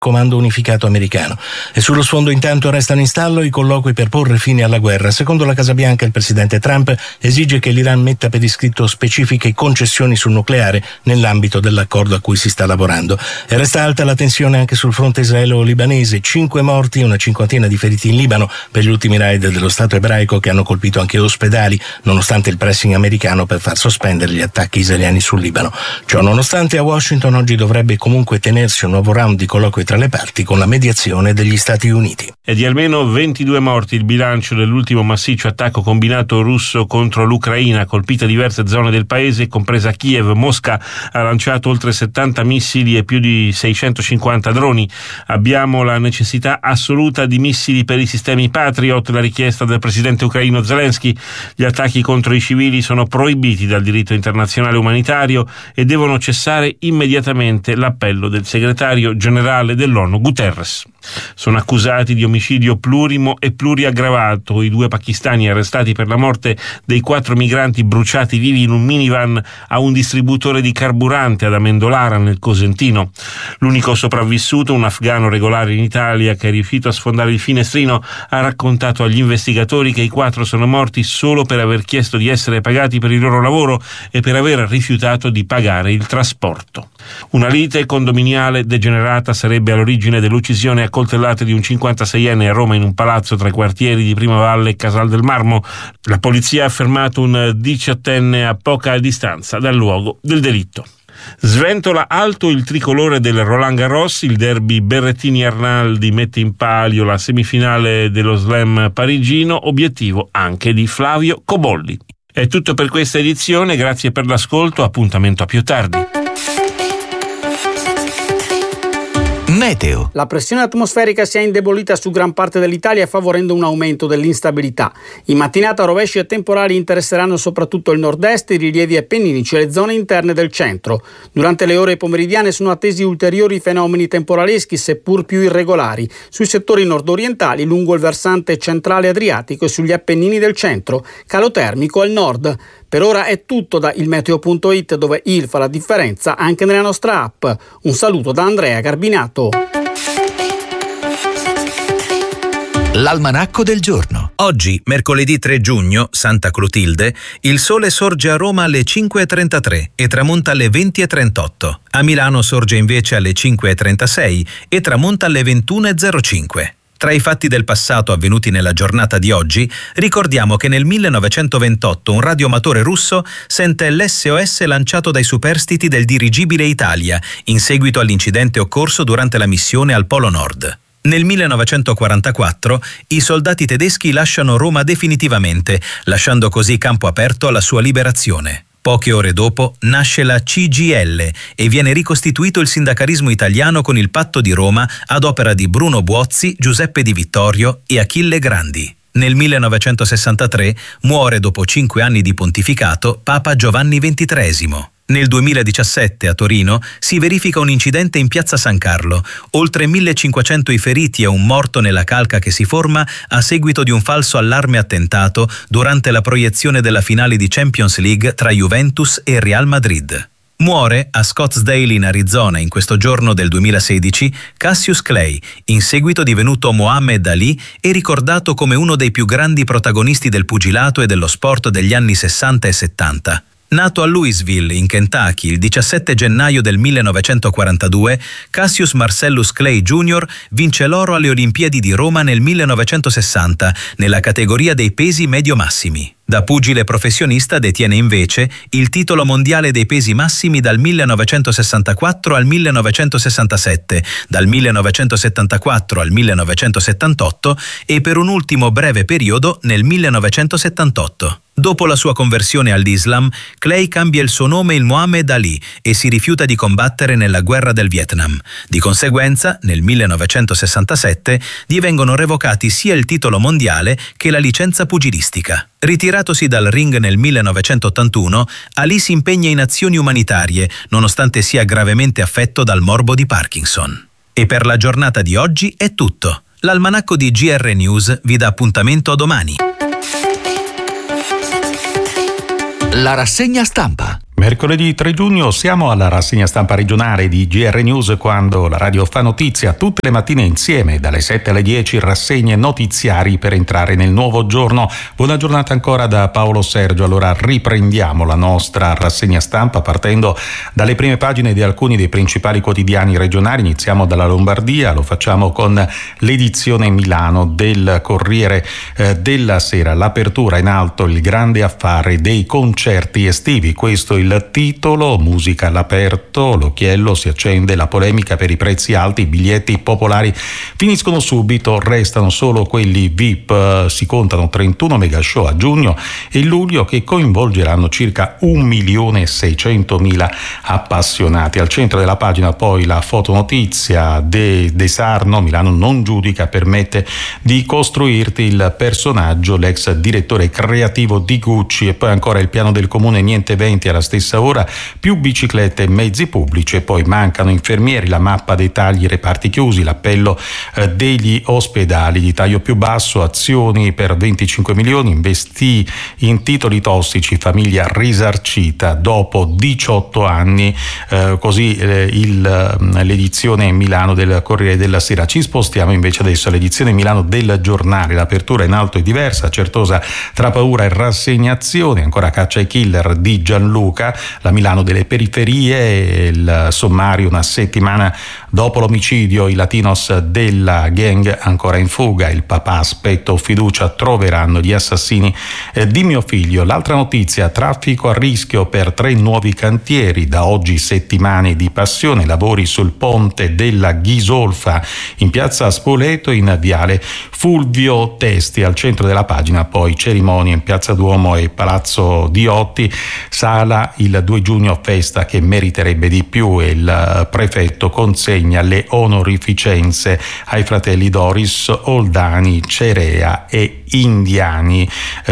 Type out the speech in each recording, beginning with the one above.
comando unificato americano. E sullo sfondo intanto restano in stallo i colloqui per porre fine alla guerra. Secondo la Casa Bianca il presidente Trump esige che l'Iran metta per iscritto specifiche concessioni sul nucleare nell'ambito dell'accordo a cui si sta lavorando. E resta alta la tensione anche sul fronte israelo-libanese. 5 morti e una cinquantina di feriti in Libano per gli ultimi raid dello Stato ebraico che hanno colpito anche ospedali, nonostante il pressing americano per far sospendere gli attacchi israeliani sul Libano. Ciò nonostante, a Washington oggi dovrebbe comunque tenersi un nuovo round di colloqui tra le parti con la mediazione degli Stati Uniti. È di almeno 22 morti il bilancio dell'ultimo massiccio attacco combinato russo contro l'Ucraina, colpita diverse zone del paese, compresa Kiev. Mosca ha lanciato oltre 70 missili e più di 650 droni. Abbiamo la necessità assoluta di missili per i sistemi Patriot, la richiesta del presidente ucraino Zelensky. Gli attacchi contro i civili sono proibiti dal diritto internazionale umanitario e devono cessare immediatamente, l'appello del segretario generale dell'ONU Guterres. Sono accusati di omicidio plurimo e pluriaggravato i 2 pakistani arrestati per la morte dei 4 migranti bruciati vivi in un minivan a un distributore di carburante ad Amendolara, nel Cosentino. L'unico sopravvissuto, un afgano regolare in Italia che è riuscito a sfondare il finestrino, ha raccontato agli investigatori che i 4 sono morti solo per aver chiesto di essere pagati per il loro lavoro e per aver rifiutato di pagare il trasporto. Una lite condominiale degenerata sarebbe all'origine dell'uccisione a coltellate di un 56enne a Roma in un palazzo tra i quartieri di Primavalle e Casal del Marmo. La polizia ha fermato un 18enne a poca distanza dal luogo del delitto. Sventola alto il tricolore del Roland Garros, il derby Berrettini-Arnaldi mette in palio la semifinale dello slam parigino, obiettivo anche di Flavio Cobolli. È tutto per questa edizione, grazie per l'ascolto, appuntamento a più tardi. Meteo. La pressione atmosferica si è indebolita su gran parte dell'Italia, favorendo un aumento dell'instabilità. In mattinata rovesci e temporali interesseranno soprattutto il nord-est, i rilievi appenninici e le zone interne del centro. Durante le ore pomeridiane sono attesi ulteriori fenomeni temporaleschi, seppur più irregolari, sui settori nord-orientali, lungo il versante centrale adriatico e sugli Appennini del centro. Calo termico al nord. Per ora è tutto da ilmeteo.it, dove il fa la differenza anche nella nostra app. Un saluto da Andrea Garbinato. L'almanacco del giorno. Oggi, mercoledì 3 giugno, Santa Clotilde, il sole sorge a Roma alle 5:33 e tramonta alle 20:38. A Milano sorge invece alle 5:36 e tramonta alle 21:05. Tra i fatti del passato avvenuti nella giornata di oggi, ricordiamo che nel 1928 un radioamatore russo sente l'SOS lanciato dai superstiti del dirigibile Italia, in seguito all'incidente occorso durante la missione al Polo Nord. Nel 1944 i soldati tedeschi lasciano Roma definitivamente, lasciando così campo aperto alla sua liberazione. Poche ore dopo nasce la CGIL e viene ricostituito il sindacalismo italiano con il Patto di Roma ad opera di Bruno Buozzi, Giuseppe Di Vittorio e Achille Grandi. Nel 1963 muore dopo 5 anni di pontificato Papa Giovanni XXIII. Nel 2017 a Torino si verifica un incidente in piazza San Carlo, oltre 1500 i feriti e un morto nella calca che si forma a seguito di un falso allarme attentato durante la proiezione della finale di Champions League tra Juventus e Real Madrid. Muore a Scottsdale in Arizona in questo giorno del 2016 Cassius Clay, in seguito divenuto Muhammad Ali e ricordato come uno dei più grandi protagonisti del pugilato e dello sport degli anni 60 e 70. Nato a Louisville, in Kentucky, il 17 gennaio del 1942, Cassius Marcellus Clay Jr. vince l'oro alle Olimpiadi di Roma nel 1960 nella categoria dei pesi medio-massimi. Da pugile professionista detiene invece il titolo mondiale dei pesi massimi dal 1964 al 1967, dal 1974 al 1978 e per un ultimo breve periodo nel 1978. Dopo la sua conversione all'Islam, Clay cambia il suo nome in Muhammad Ali e si rifiuta di combattere nella guerra del Vietnam. Di conseguenza, nel 1967, gli vengono revocati sia il titolo mondiale che la licenza pugilistica. Ritiratosi dal ring nel 1981, Ali si impegna in azioni umanitarie, nonostante sia gravemente affetto dal morbo di Parkinson. E per la giornata di oggi è tutto. L'almanacco di GR News vi dà appuntamento a domani. La rassegna stampa. Mercoledì 3 giugno siamo alla rassegna stampa regionale di GR News, quando la radio fa notizia tutte le mattine insieme dalle 7 alle 10, rassegne notiziari per entrare nel nuovo giorno. Buona giornata ancora da Paolo Sergio. Allora riprendiamo la nostra rassegna stampa partendo dalle prime pagine di alcuni dei principali quotidiani regionali. Iniziamo dalla Lombardia, lo facciamo con l'edizione Milano del Corriere della Sera. L'apertura in alto, il grande affare dei concerti estivi, questo il titolo. Musica all'aperto, l'occhiello, si accende la polemica per i prezzi alti, i biglietti popolari finiscono subito, restano solo quelli VIP, si contano 31 mega show a giugno e luglio che coinvolgeranno circa 1.600.000 appassionati. Al centro della pagina poi la fotonotizia De Sarno, Milano non giudica, permette di costruirti il personaggio, l'ex direttore creativo di Gucci. E poi ancora il piano del comune, niente eventi alla stessa ora, più biciclette e mezzi pubblici. E poi mancano infermieri, la mappa dei tagli, reparti chiusi, l'appello degli ospedali. Di taglio più basso, azioni per 25 milioni, investì in titoli tossici, famiglia risarcita dopo 18 anni, così l'edizione Milano del Corriere della Sera. Ci spostiamo invece adesso all'edizione Milano del Giornale. L'apertura in alto è diversa, certosa tra paura e rassegnazione, ancora caccia ai killer di Gianluca, la Milano delle periferie, il sommario una settimana dopo l'omicidio, i latinos della gang ancora in fuga, il papà aspetto fiducia, troveranno gli assassini di mio figlio. L'altra notizia, traffico a rischio per 3 nuovi cantieri, da oggi settimane di passione, lavori sul ponte della Ghisolfa in piazza Spoleto, in viale Fulvio Testi. Al centro della pagina poi cerimonie in piazza Duomo e Palazzo Diotti, sala il 2 giugno, festa che meriterebbe di più, e il prefetto consegna le onorificenze ai fratelli Doris, Oldani, Cerea e Indiani.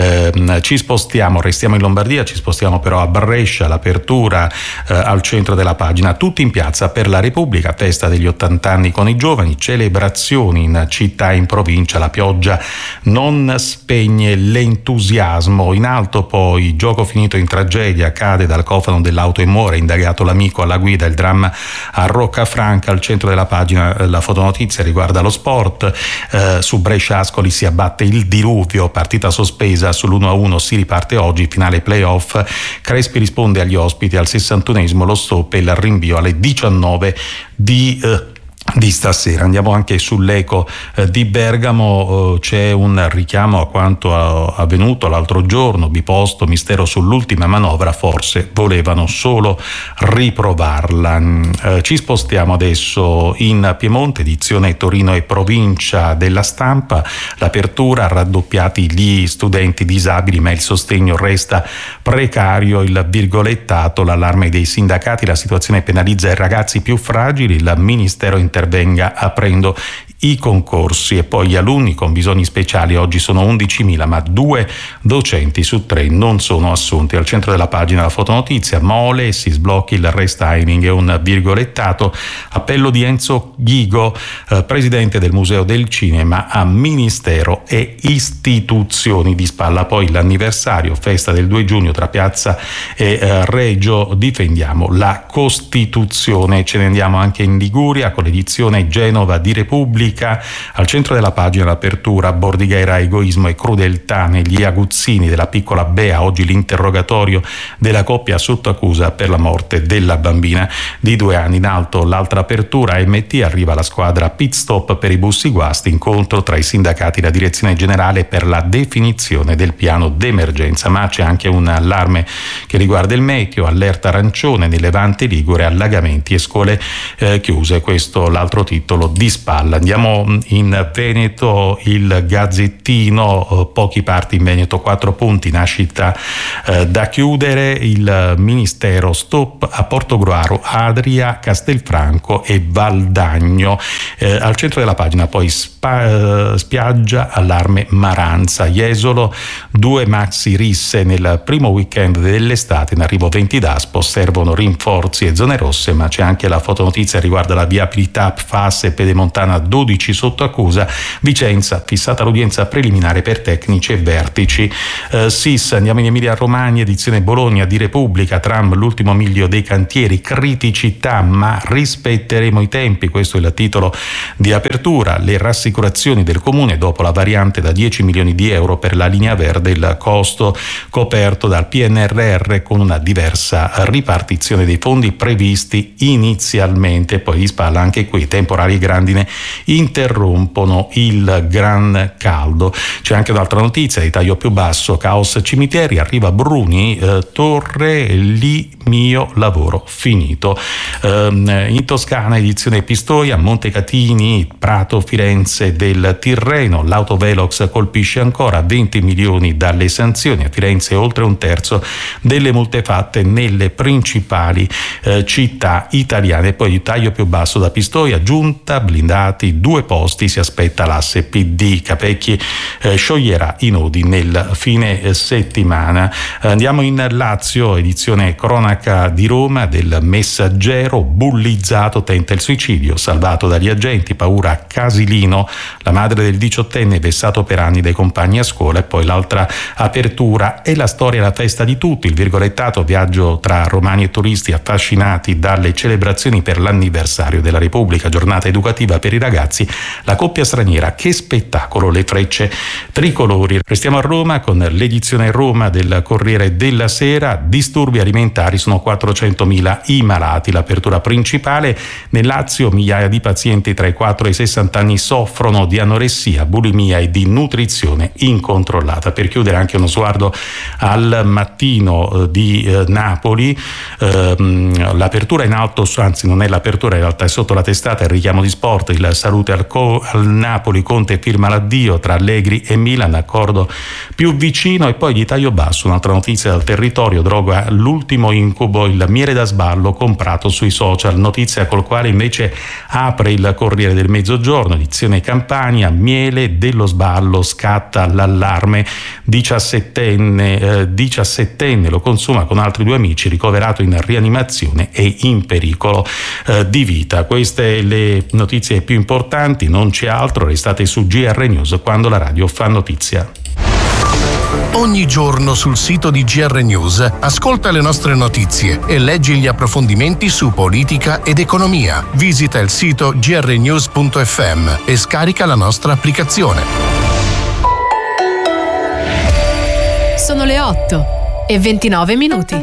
Ci spostiamo, restiamo in Lombardia, ci spostiamo però a Brescia. L'apertura al centro della pagina, tutti in piazza per la Repubblica, festa degli 80 anni con i giovani, celebrazioni in città e in provincia, la pioggia non spegne l'entusiasmo. In alto poi, gioco finito in tragedia, cade dal cofano dell'auto e muore, indagato l'amico alla guida, il dramma a Roccafranca. Al centro della pagina la fotonotizia riguarda lo sport, su Brescia Ascoli si abbatte il diluvio, partita sospesa sull'1-1, si riparte oggi, finale playoff, Crespi risponde agli ospiti al 61esimo, lo stop e il rinvio alle 19 di stasera. Andiamo anche sull'Eco di Bergamo, c'è un richiamo a quanto avvenuto l'altro giorno, biposto mistero sull'ultima manovra, forse volevano solo riprovarla. Ci spostiamo adesso in Piemonte, edizione Torino e provincia della Stampa. L'apertura, raddoppiati gli studenti disabili ma il sostegno resta precario, il virgolettato, l'allarme dei sindacati, la situazione penalizza i ragazzi più fragili, il Ministero intervenga aprendo i concorsi. E poi gli alunni con bisogni speciali, oggi sono 11.000 ma 2 docenti su 3 non sono assunti. Al centro della pagina la fotonotizia, Mole, si sblocchi il restyling e un virgolettato, appello di Enzo Ghigo, presidente del Museo del Cinema, a Ministero e istituzioni. Di spalla poi l'anniversario, festa del 2 giugno tra Piazza e Reggio, difendiamo la Costituzione. Ce ne andiamo anche in Liguria con l'edizione Genova di Repubblica. Al centro della pagina l'apertura, Bordighera, egoismo e crudeltà negli aguzzini della piccola Bea, oggi l'interrogatorio della coppia sotto accusa per la morte della bambina di 2 anni. In alto l'altra apertura, MT, arriva la squadra pit stop per i bussi guasti, incontro tra i sindacati e la direzione generale per la definizione del piano d'emergenza. Ma c'è anche un allarme che riguarda il meteo, allerta arancione nel Levante ligure, allagamenti e scuole chiuse, questo l'altro titolo di spalla. Andiamo in Veneto, il Gazzettino, pochi parti in Veneto, 4 punti, nascita da chiudere, il Ministero stop a Portogruaro, Adria, Castelfranco e Valdagno. Al centro della pagina poi spiaggia, allarme Maranza, Jesolo, 2 maxi risse nel primo weekend dell'estate, in arrivo 20 DASPO, servono rinforzi e zone rosse. Ma c'è anche la fotonotizia riguarda la viabilità, PFAS e Pedemontana 12 giudici sotto accusa. Vicenza, fissata l'udienza preliminare per tecnici e vertici. SIS, andiamo in Emilia Romagna, edizione Bologna di Repubblica, tram l'ultimo miglio dei cantieri, criticità ma rispetteremo i tempi, questo è il titolo di apertura. Le rassicurazioni del comune dopo la variante da 10 milioni di euro per la linea verde, il costo coperto dal PNRR con una diversa ripartizione dei fondi previsti inizialmente. Poi di spalla anche qui temporali e grandine interrompono il gran caldo. C'è anche un'altra notizia di taglio più basso, caos cimiteri, arriva Bruni, torre lì mio lavoro finito. In Toscana, edizione Pistoia, Montecatini, Prato, Firenze del Tirreno, l'autovelox colpisce ancora, 20 milioni dalle sanzioni, a Firenze oltre un terzo delle multe fatte nelle principali città italiane. Poi di taglio più basso da Pistoia, giunta, blindati, 2 posti, si aspetta l'asse PD, Capecchi scioglierà i nodi nel fine settimana. Andiamo in Lazio, edizione cronaca di Roma del Messaggero, bullizzato, tenta il suicidio, salvato dagli agenti, paura a Casilino, la madre del 18enne vessato per anni dai compagni a scuola. E poi l'altra apertura è la storia e la festa di tutti, il virgolettato viaggio tra romani e turisti affascinati dalle celebrazioni per l'anniversario della Repubblica, giornata educativa per i ragazzi, la coppia straniera, che spettacolo, le frecce tricolori. Restiamo a Roma con l'edizione Roma del Corriere della Sera, disturbi alimentari, sono 400.000 i malati, l'apertura principale. Nel Lazio migliaia di pazienti tra i 4 e i 60 anni soffrono di anoressia, bulimia e di nutrizione incontrollata. Per chiudere anche uno sguardo al Mattino di Napoli, l'apertura in alto, anzi non è l'apertura, in realtà è sotto la testata, il richiamo di sport, il salute al Napoli, Conte firma l'addio tra Allegri e Milan, accordo più vicino. E poi di taglio basso un'altra notizia dal territorio, droga l'ultimo incubo, il miele da sballo comprato sui social, notizia col quale invece apre il Corriere del Mezzogiorno, edizione Campania, miele dello sballo, scatta l'allarme, 17enne lo consuma con altri 2 amici, ricoverato in rianimazione e in pericolo di vita. Queste le notizie più importanti, non c'è altro, restate su GR News quando la radio fa notizia. Ogni giorno sul sito di GR News ascolta le nostre notizie e leggi gli approfondimenti su politica ed economia. Visita il sito grnews.fm e scarica la nostra applicazione. Sono le 8:29.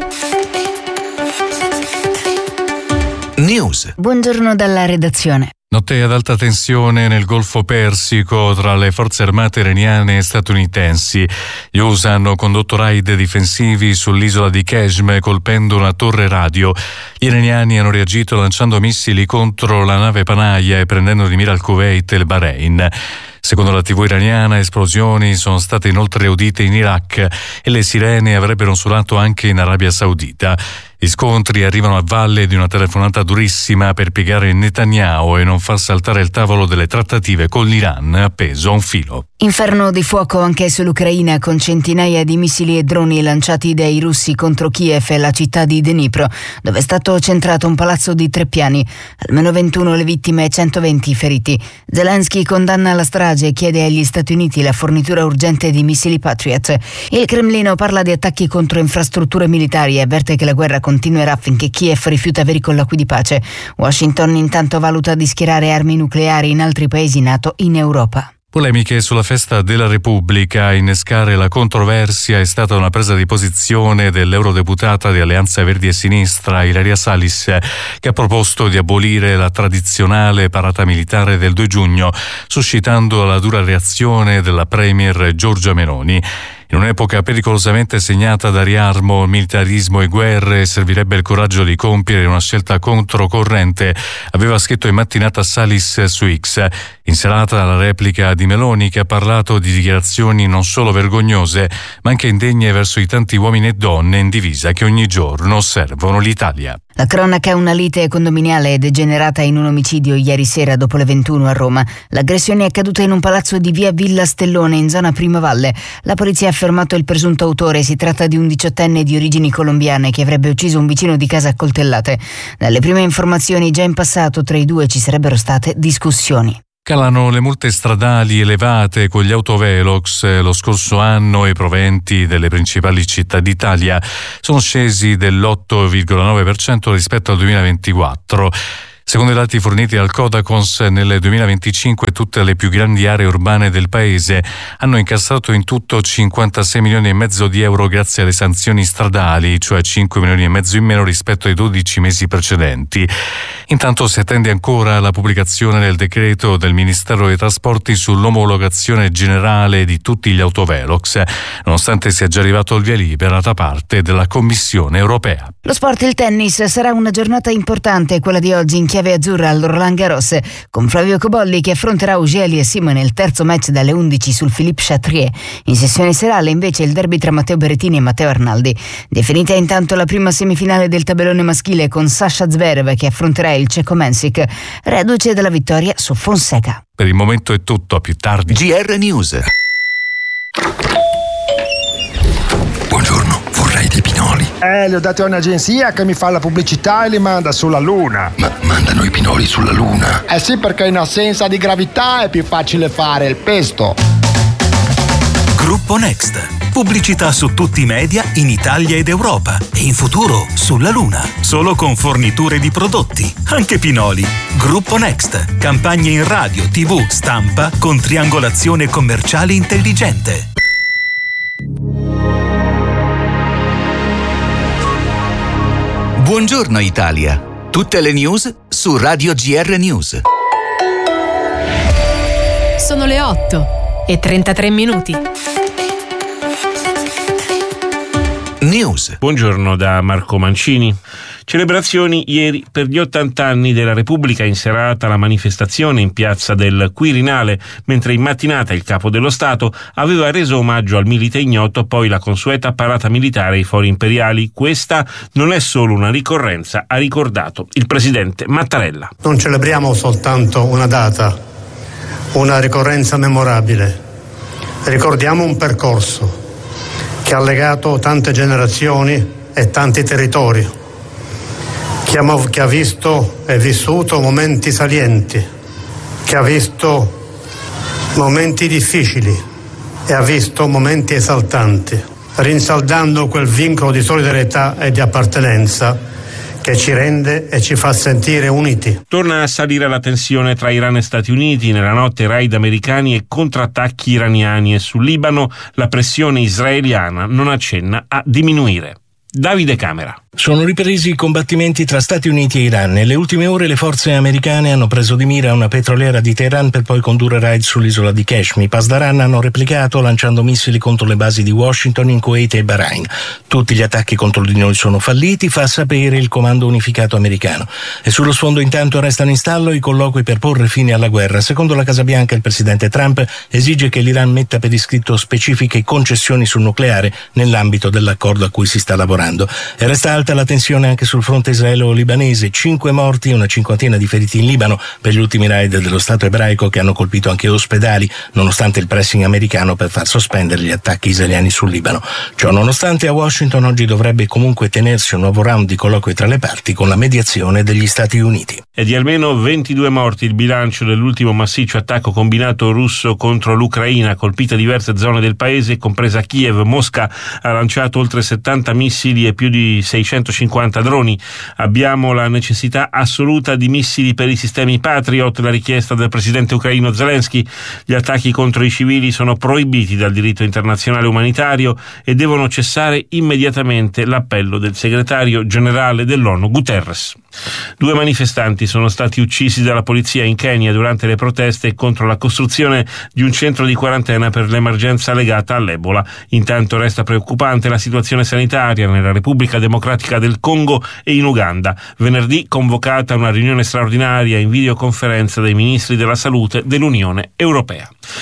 News. Buongiorno dalla redazione. Notte ad alta tensione nel Golfo Persico tra le forze armate iraniane e statunitensi. Gli USA hanno condotto raid difensivi sull'isola di Keshme colpendo una torre radio. Gli iraniani hanno reagito lanciando missili contro la nave Panaia e prendendo di mira il Kuwait e il Bahrain. Secondo la TV iraniana, esplosioni sono state inoltre udite in Iraq e le sirene avrebbero suonato anche in Arabia Saudita. Gli scontri arrivano a valle di una telefonata durissima per piegare Netanyahu e non far saltare il tavolo delle trattative con l'Iran appeso a un filo. Inferno di fuoco anche sull'Ucraina, con centinaia di missili e droni lanciati dai russi contro Kiev e la città di Dnipro, dove è stato centrato un palazzo di 3 piani. Almeno 21 le vittime e 120 i feriti. Zelensky condanna la strage e chiede agli Stati Uniti la fornitura urgente di missili Patriot. Il Cremlino parla di attacchi contro infrastrutture militari e avverte che la guerra continuerà finché Kiev rifiuta veri colloqui di pace. Washington intanto valuta di schierare armi nucleari in altri paesi NATO in Europa. Polemiche sulla festa della Repubblica. A innescare la controversia è stata una presa di posizione dell'eurodeputata di Alleanza Verdi e Sinistra, Ilaria Salis, che ha proposto di abolire la tradizionale parata militare del 2 giugno, suscitando la dura reazione della premier Giorgia Meloni. In un'epoca pericolosamente segnata da riarmo, militarismo e guerre, servirebbe il coraggio di compiere una scelta controcorrente, aveva scritto in mattinata Salis su X. In serata la replica di Meloni, che ha parlato di dichiarazioni non solo vergognose, ma anche indegne verso i tanti uomini e donne in divisa che ogni giorno servono l'Italia. La cronaca: una lite condominiale è degenerata in un omicidio ieri sera dopo le 21 a Roma. L'aggressione è accaduta in un palazzo di via Villa Stellone in zona Primavalle. La polizia ha fermato il presunto autore. Si tratta di un 18enne di origini colombiane che avrebbe ucciso un vicino di casa a coltellate. Dalle prime informazioni, già in passato tra i due ci sarebbero state discussioni. Calano le multe stradali elevate con gli autovelox. Lo scorso anno i proventi delle principali città d'Italia sono scesi dell'8,9% rispetto al 2024. Secondo i dati forniti dal Codacons, nel 2025 tutte le più grandi aree urbane del paese hanno incassato in tutto 56 milioni e mezzo di euro grazie alle sanzioni stradali, cioè 5 milioni e mezzo in meno rispetto ai 12 mesi precedenti. Intanto si attende ancora la pubblicazione del decreto del Ministero dei Trasporti sull'omologazione generale di tutti gli autovelox, nonostante sia già arrivato il via libera da parte della Commissione europea. Lo sport e il tennis. Sarà una giornata importante quella di oggi in chiave azzurra al Roland Garros, con Flavio Cobolli che affronterà Auger Aliassime nel terzo match dalle 11 sul Philippe Chatrier. In sessione serale invece il derby tra Matteo Berrettini e Matteo Arnaldi. Definita intanto la prima semifinale del tabellone maschile con Sasha Zverev che affronterà il ceco Mensik, reduce dalla vittoria su Fonseca. Per il momento è tutto, a più tardi. GR News. Buongiorno, vorrei dei pinoli. Li ho dati a un'agenzia che mi fa la pubblicità e li manda sulla Luna. Ma mandano i pinoli sulla Luna? Eh sì, perché in assenza di gravità è più facile fare il pesto. Gruppo Next. Pubblicità su tutti i media in Italia ed Europa e in futuro sulla Luna. Solo con forniture di prodotti, anche pinoli. Gruppo Next. Campagne in radio, TV, stampa con triangolazione commerciale intelligente. Buongiorno Italia. Tutte le news su Radio GR News. Sono le 8:33. News. Buongiorno da Marco Mancini. Celebrazioni ieri per gli 80 anni della Repubblica, in serata la manifestazione in piazza del Quirinale, mentre in mattinata il capo dello Stato aveva reso omaggio al milite ignoto, poi la consueta parata militare ai fori imperiali. Questa non è solo una ricorrenza, ha ricordato il presidente Mattarella. Non celebriamo soltanto una data, una ricorrenza memorabile, ricordiamo un percorso che ha legato tante generazioni e tanti territori, che ha visto e vissuto momenti salienti, che ha visto momenti difficili e ha visto momenti esaltanti, rinsaldando quel vincolo di solidarietà e di appartenenza che ci rende e ci fa sentire uniti. Torna a salire la tensione tra Iran e Stati Uniti. Nella notte raid americani e contrattacchi iraniani, e sul Libano la pressione israeliana non accenna a diminuire. Davide Camera. Sono ripresi i combattimenti tra Stati Uniti e Iran. Nelle ultime ore le forze americane hanno preso di mira una petroliera di Teheran per poi condurre raid sull'isola di Kashmir. I Pasdaran hanno replicato lanciando missili contro le basi di Washington in Kuwait e Bahrain. Tutti gli attacchi contro di noi sono falliti, fa sapere il comando unificato americano. E sullo sfondo intanto restano in stallo i colloqui per porre fine alla guerra. Secondo la Casa Bianca il presidente Trump esige che l'Iran metta per iscritto specifiche concessioni sul nucleare nell'ambito dell'accordo a cui si sta lavorando. E resta alta la tensione anche sul fronte israelo-libanese. 5 morti e una cinquantina di feriti in Libano per gli ultimi raid dello Stato ebraico che hanno colpito anche ospedali, nonostante il pressing americano per far sospendere gli attacchi israeliani sul Libano. Ciò nonostante, a Washington oggi dovrebbe comunque tenersi un nuovo round di colloqui tra le parti con la mediazione degli Stati Uniti. È di almeno 22 morti il bilancio dell'ultimo massiccio attacco combinato russo contro l'Ucraina, colpita diverse zone del paese, compresa Kiev. Mosca ha lanciato oltre 70 missili e più di 650 droni. Abbiamo la necessità assoluta di missili per i sistemi Patriot, la richiesta del presidente ucraino Zelensky. Gli attacchi contro i civili sono proibiti dal diritto internazionale umanitario e devono cessare immediatamente, l'appello del segretario generale dell'ONU Guterres. 2 manifestanti sono stati uccisi dalla polizia in Kenya durante le proteste contro la costruzione di un centro di quarantena per l'emergenza legata all'Ebola. Intanto resta preoccupante la situazione sanitaria nella Repubblica Democratica del Congo e in Uganda. Venerdì convocata una riunione straordinaria in videoconferenza dei ministri della salute dell'Unione Europea.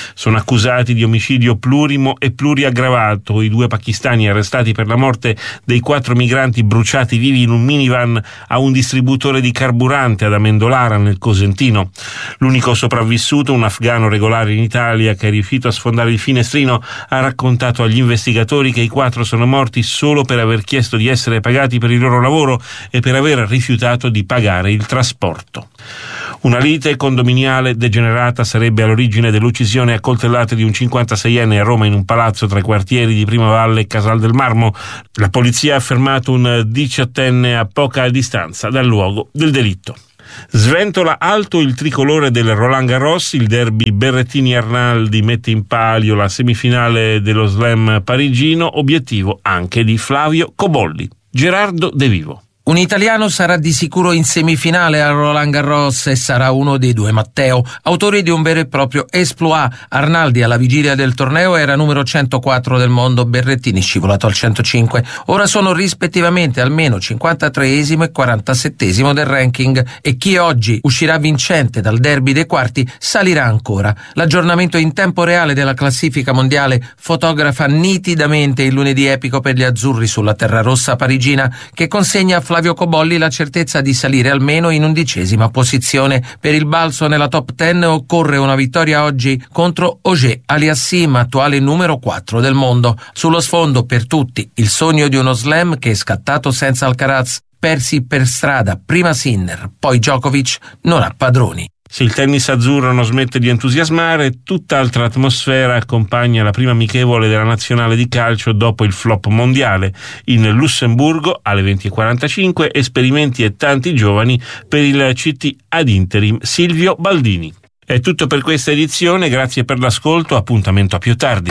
Sono accusati di omicidio plurimo e pluriaggravato i 2 pakistani arrestati per la morte dei 4 migranti bruciati vivi in un minivan a un distributore di carburante ad Amendolara, nel Cosentino. L'unico sopravvissuto, un afgano regolare in Italia che è riuscito a sfondare il finestrino, ha raccontato agli investigatori che i 4 sono morti solo per aver chiesto di essere pagati per il loro lavoro e per aver rifiutato di pagare il trasporto. Una lite condominiale degenerata sarebbe all'origine dell'uccisione a coltellate di un 56enne a Roma in un palazzo tra i quartieri di Primavalle e Casal del Marmo. La polizia ha fermato un 18enne a poca distanza dal luogo del delitto. Sventola alto il tricolore del Roland Garros, il derby Berrettini-Arnaldi mette in palio la semifinale dello slam parigino, obiettivo anche di Flavio Cobolli. Gerardo De Vivo. Un italiano sarà di sicuro in semifinale al Roland Garros e sarà uno dei 2 Matteo, autori di un vero e proprio exploit. Arnaldi alla vigilia del torneo era numero 104 del mondo, Berrettini scivolato al 105. Ora sono rispettivamente almeno 53esimo e 47esimo del ranking e chi oggi uscirà vincente dal derby dei quarti salirà ancora. L'aggiornamento in tempo reale della classifica mondiale fotografa nitidamente il lunedì epico per gli azzurri sulla terra rossa parigina, che consegna a Flavio Cobolli la certezza di salire almeno in 11ª posizione. Per il balzo nella top 10 occorre una vittoria oggi contro Auger Aliassime, attuale numero 4 del mondo. Sullo sfondo per tutti il sogno di uno slam che è scattato senza Alcaraz. Persi per strada, prima Sinner, poi Djokovic, non ha padroni. Se il tennis azzurro non smette di entusiasmare, tutt'altra atmosfera accompagna la prima amichevole della nazionale di calcio dopo il flop mondiale. In Lussemburgo, alle 20:45, esperimenti e tanti giovani per il CT ad interim Silvio Baldini. È tutto per questa edizione, grazie per l'ascolto, appuntamento a più tardi.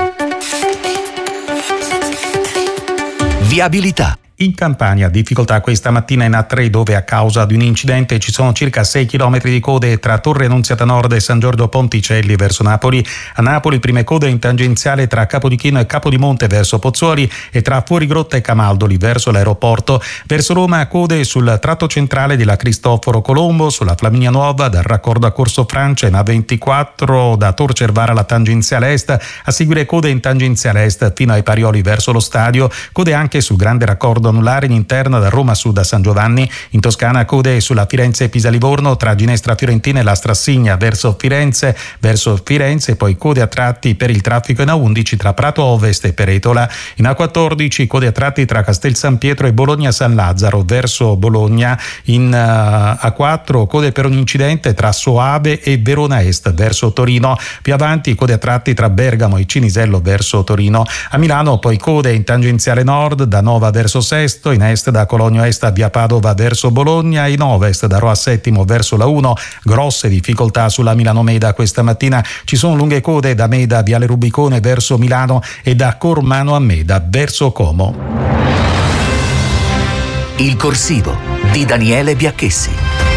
Viabilità. In Campania, difficoltà questa mattina in A3 dove a causa di un incidente ci sono circa 6 km di code tra Torre Annunziata Nord e San Giorgio Ponticelli verso Napoli. A Napoli prime code in tangenziale tra Capodichino e Capodimonte verso Pozzuoli e tra Fuorigrotta e Camaldoli verso l'aeroporto. Verso Roma code sul tratto centrale della Cristoforo Colombo, sulla Flaminia Nuova dal raccordo a Corso Francia in A24 da Tor Cervara alla tangenziale est, a seguire code in tangenziale est fino ai Parioli verso lo stadio, code anche sul grande raccordo anulare in interna da Roma Sud a San Giovanni. In Toscana code sulla Firenze-Pisa-Livorno tra Ginestra Fiorentina e la Strassigna verso Firenze e poi code a tratti per il traffico in A11 tra Prato Ovest e Peretola. In A14 code a tratti tra Castel San Pietro e Bologna San Lazzaro verso Bologna. In A4 code per un incidente tra Soave e Verona Est verso Torino. Più avanti code a tratti tra Bergamo e Cinisello verso Torino. A Milano poi code in tangenziale nord da Nova verso Sesto, in est da Cologno Est a via Padova verso Bologna, in ovest da Roa Settimo verso la 1, grosse difficoltà sulla Milano-Meda questa mattina, ci sono lunghe code da Meda Viale Rubicone verso Milano e da Cormano a Meda verso Como. Il corsivo di Daniele Biacchessi.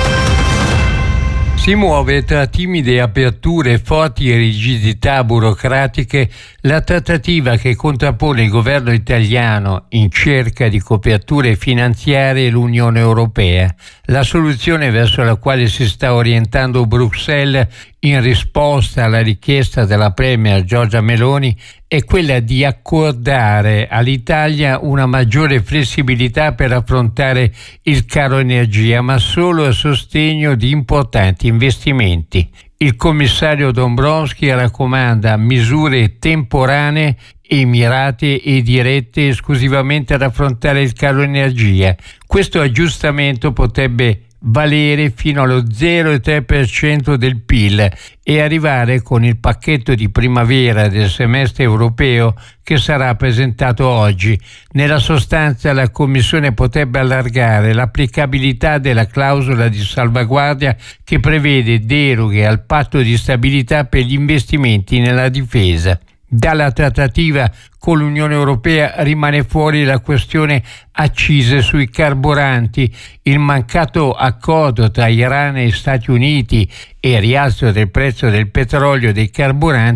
Si muove tra timide aperture e forti rigidità burocratiche la trattativa che contrappone il governo italiano in cerca di coperture finanziarie e l'Unione Europea. La soluzione verso la quale si sta orientando Bruxelles in risposta alla richiesta della Premier Giorgia Meloni è quella di accordare all'Italia una maggiore flessibilità per affrontare il caro energia, ma solo a sostegno di importanti investimenti. Il commissario Dombrovskis raccomanda misure temporanee e mirate e dirette esclusivamente ad affrontare il caro energia. Questo aggiustamento potrebbe valere fino allo 0,3% del PIL e arrivare con il pacchetto di primavera del semestre europeo che sarà presentato oggi. Nella sostanza la Commissione potrebbe allargare l'applicabilità della clausola di salvaguardia che prevede deroghe al patto di stabilità per gli investimenti nella difesa. Dalla trattativa con l'Unione Europea rimane fuori la questione accise sui carburanti, il mancato accordo tra Iran e Stati Uniti e il rialzo del prezzo del petrolio e dei carburanti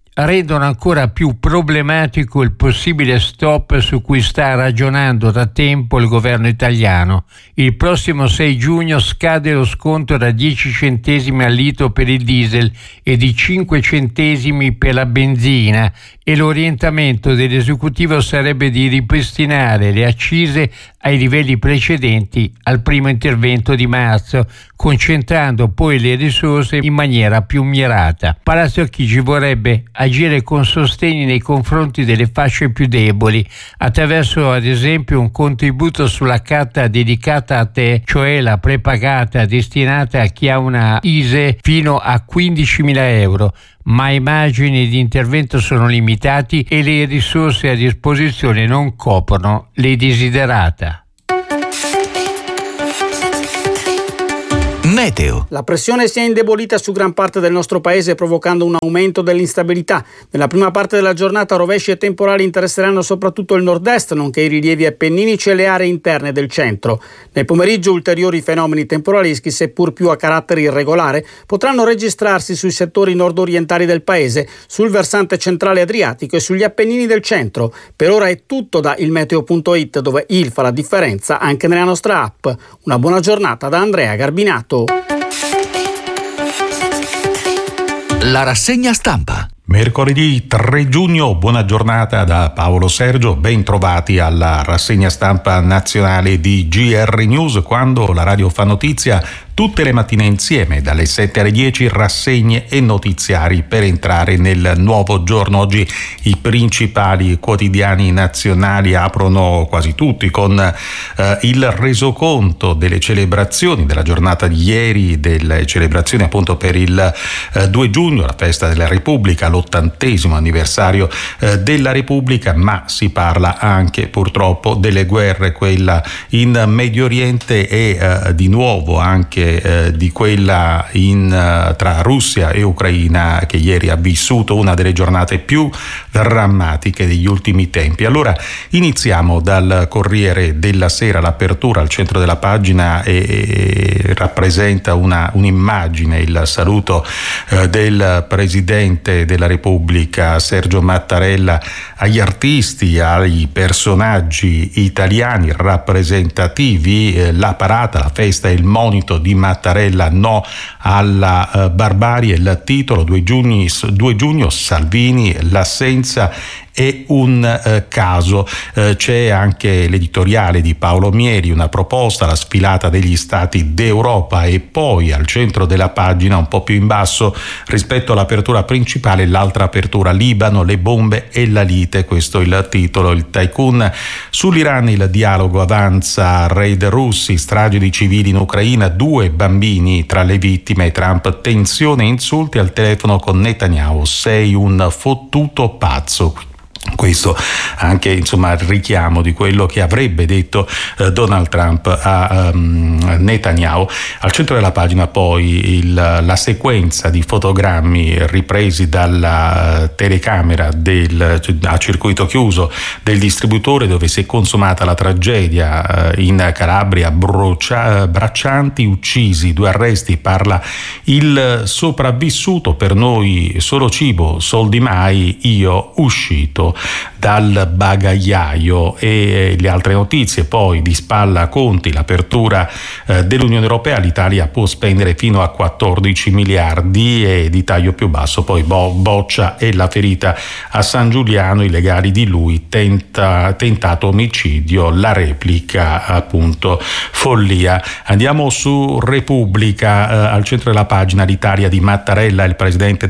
rendono ancora più problematico il possibile stop su cui sta ragionando da tempo il governo italiano. Il prossimo 6 giugno scade lo sconto da 10 centesimi al litro per il diesel e di 5 centesimi per la benzina, e l'orientamento dell'esecutivo sarebbe di ripristinare le accise ai livelli precedenti al primo intervento di marzo, concentrando poi le risorse in maniera più mirata. Palazzo Chigi vorrebbe agire con sostegni nei confronti delle fasce più deboli, attraverso ad esempio un contributo sulla carta dedicata a te, cioè la prepagata destinata a chi ha una ISEE fino a 15.000 euro, ma i margini di intervento sono limitati e le risorse a disposizione non coprono le desiderata. Meteo. La pressione si è indebolita su gran parte del nostro paese, provocando un aumento dell'instabilità. Nella prima parte della giornata rovesci e temporali interesseranno soprattutto il nord-est, nonché i rilievi appenninici e le aree interne del centro. Nel pomeriggio ulteriori fenomeni temporalischi, seppur più a carattere irregolare, potranno registrarsi sui settori nord-orientali del paese, sul versante centrale adriatico e sugli Appennini del centro. Per ora è tutto da ilmeteo.it, dove il fa la differenza anche nella nostra app. Una buona giornata da Andrea Garbinato. La rassegna stampa. Mercoledì 3 giugno, buona giornata da Paolo Sergio, ben trovati alla rassegna stampa nazionale di GR News, quando la radio fa notizia tutte le mattine insieme, dalle 7 alle 10, rassegne e notiziari per entrare nel nuovo giorno. Oggi i principali quotidiani nazionali aprono quasi tutti con il resoconto delle celebrazioni della giornata di ieri, delle celebrazioni appunto per il 2 giugno, la festa della Repubblica, l'80° anniversario della Repubblica, ma si parla anche purtroppo delle guerre, quella in Medio Oriente e di nuovo anche di quella tra Russia e Ucraina, che ieri ha vissuto una delle giornate più drammatiche degli ultimi tempi. Allora iniziamo dal Corriere della Sera. L'apertura al centro della pagina rappresenta un'immagine, il saluto del Presidente della Repubblica Sergio Mattarella agli artisti, ai personaggi italiani rappresentativi, la parata, la festa e il monito di Mattarella, no alla barbarie, il titolo 2 giugno, Salvini, l'assenza è un caso. C'è anche l'editoriale di Paolo Mieri, una proposta, la sfilata degli stati d'Europa, e poi al centro della pagina, un po' più in basso rispetto all'apertura principale, l'altra apertura: Libano, le bombe e la lite. Questo è il titolo. Il tycoon sull'Iran, il dialogo avanza, raid russi, stragi di civili in Ucraina, 2 bambini tra le vittime, Trump, tensione e insulti al telefono con Netanyahu, sei un fottuto pazzo. Questo anche il richiamo di quello che avrebbe detto Donald Trump a Netanyahu. Al centro della pagina poi la sequenza di fotogrammi ripresi dalla telecamera a circuito chiuso del distributore, dove si è consumata la tragedia in Calabria, braccianti uccisi, 2 arresti, parla il sopravvissuto, per noi solo cibo, soldi mai, io uscito dal bagagliaio. E le altre notizie poi di spalla a Conti, l'apertura dell'Unione Europea, l'Italia può spendere fino a 14 miliardi, e di taglio più basso poi Boccia e la ferita a San Giuliano, i legali di lui, tentato omicidio, la replica appunto follia. Andiamo su Repubblica, al centro della pagina l'Italia di Mattarella, il presidente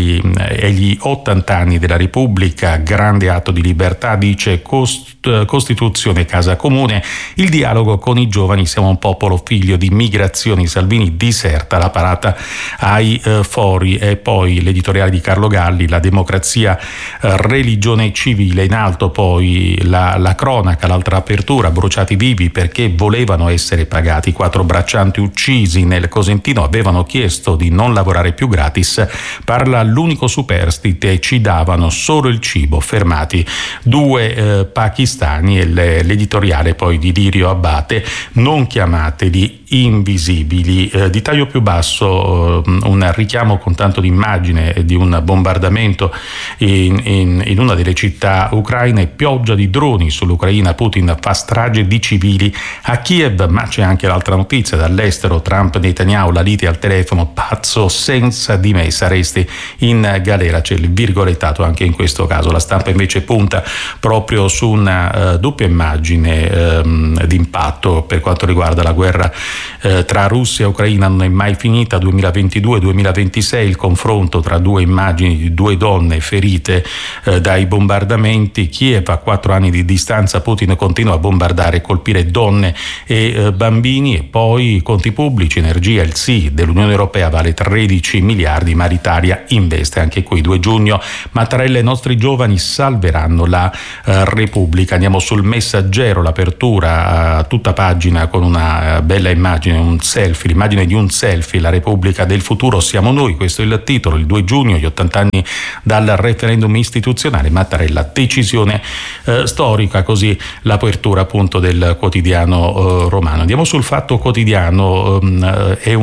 egli 80 anni della Repubblica, grande atto di libertà, dice Costituzione, casa comune, il dialogo con i giovani, siamo un popolo figlio di migrazioni, Salvini diserta, la parata ai fori. E poi l'editoriale di Carlo Galli, la democrazia, religione civile, in alto poi la cronaca, l'altra apertura, bruciati vivi perché volevano essere pagati, 4 braccianti uccisi nel Cosentino, avevano chiesto di non lavorare più gratis, parla l'unico superstite, ci davano solo il cibo, fermati 2 pakistani. E l'editoriale poi di Lirio Abbate, non chiamateli invisibili. Di taglio più basso un richiamo con tanto di immagine di un bombardamento in una delle città ucraine, pioggia di droni sull'Ucraina, Putin fa strage di civili a Kiev, ma c'è anche l'altra notizia dall'estero, Trump Netanyahu, la lite al telefono, pazzo, senza di me saresti in galera, c'è il virgolettato anche in questo caso. La Stampa invece punta proprio su una doppia immagine d'impatto per quanto riguarda la guerra tra Russia e Ucraina, non è mai finita, 2022-2026, il confronto tra due immagini di due donne ferite dai bombardamenti. Kiev a 4 anni di distanza, Putin continua a bombardare e colpire donne e bambini. E poi conti pubblici, energia, il sì dell'Unione Europea vale 13 miliardi, ma l'Italia investe. Anche qui 2 giugno, Mattarella e i nostri giovani salveranno la Repubblica. Andiamo sul Messaggero, l'apertura a tutta pagina con una bella immagine, un selfie, l'immagine di un selfie, la Repubblica del futuro siamo noi, questo è il titolo. Il 2 giugno, gli 80 anni dal referendum istituzionale, Mattarella, decisione storica, così l'apertura appunto del quotidiano romano. Andiamo sul Fatto Quotidiano, è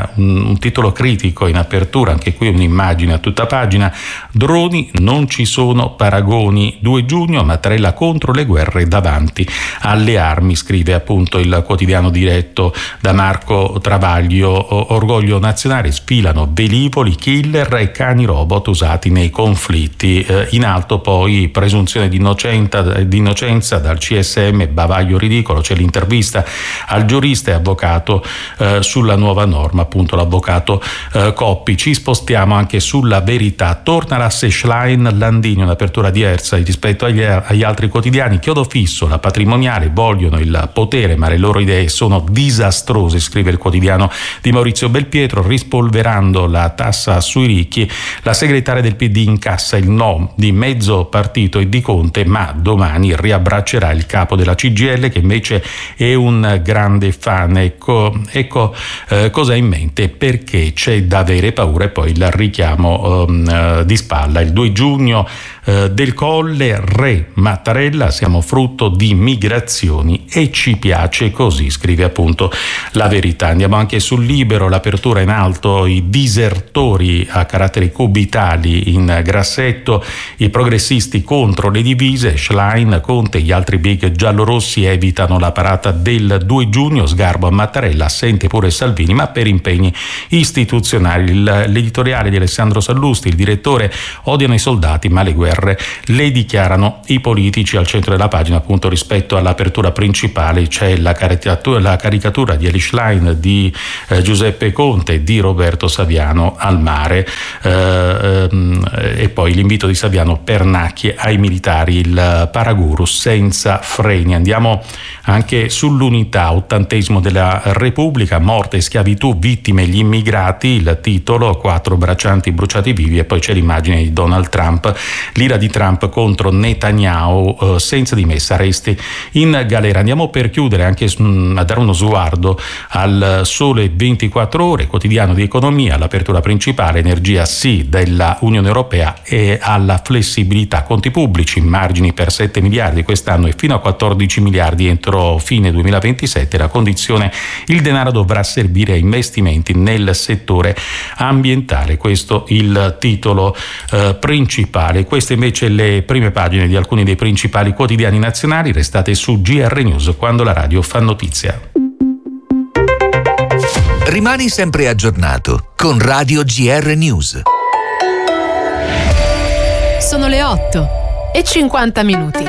un titolo critico in apertura, anche qui un'immagine a tutta pagina, droni non ci sono paragoni, 2 giugno, Mattarella contro le guerre davanti alle armi, scrive appunto il quotidiano diretto da Marco Travaglio. Orgoglio nazionale, sfilano velivoli, killer e cani robot usati nei conflitti. In alto poi presunzione di innocenza dal CSM, bavaglio ridicolo, c'è l'intervista al giurista e avvocato sulla nuova norma, appunto l'avvocato Coppi. Ci spostiamo anche sulla Verità, torna la Schlein Landini, un'apertura diversa rispetto agli altri quotidiani. Chiodo fisso, la patrimoniale, vogliono il potere ma le loro idee sono disastrose, scrive il quotidiano di Maurizio Belpietro. Rispolverando la tassa sui ricchi, la segretaria del PD incassa il no di mezzo partito e di Conte, ma domani riabbraccerà il capo della CGIL che invece è un grande fan. Ecco cosa ha in mente, perché c'è da avere paura. E poi il richiamo di spalla, il 2 giugno del Colle, re Mattarella, siamo frutto di migrazioni e ci piace così, scrive appunto la Verità. Andiamo anche sul Libero, l'apertura in alto, i disertori a caratteri cubitali in grassetto, i progressisti contro le divise, Schlein, Conte e gli altri big giallorossi evitano la parata del 2 giugno, sgarbo a Mattarella, assente pure Salvini ma per impegni istituzionali. L'editoriale di Alessandro Sallusti, il direttore, odiano i soldati ma le guerre le dichiarano i politici. Al centro della pagina appunto rispetto all'apertura principale c'è la caricatura di Eli Schlein, di Giuseppe Conte e di Roberto Saviano al mare, e poi l'invito di Saviano, pernacchie ai militari, il paragurus senza freni. Andiamo anche sull'Unità, 80° della Repubblica, morte e schiavitù, vittime gli immigrati, il titolo, 4 braccianti bruciati vivi. E poi c'è l'immagine di Donald Trump, l'ira di Trump contro Netanyahu, senza di me saresti in galera. Andiamo per chiudere anche a dare uno sguardo al Sole 24 Ore, quotidiano di economia, l'apertura principale, energia sì della Unione Europea e alla flessibilità, conti pubblici, margini per 7 miliardi quest'anno e fino a 14 miliardi entro fine 2027, la condizione, il denaro dovrà servire a investimenti nel settore ambientale, questo il titolo principale. Queste invece le prime pagine di alcuni dei principali quotidiani nazionali. Restate su GR News, quando la radio fa notizia. Rimani sempre aggiornato con Radio GR News. Sono le 8:50.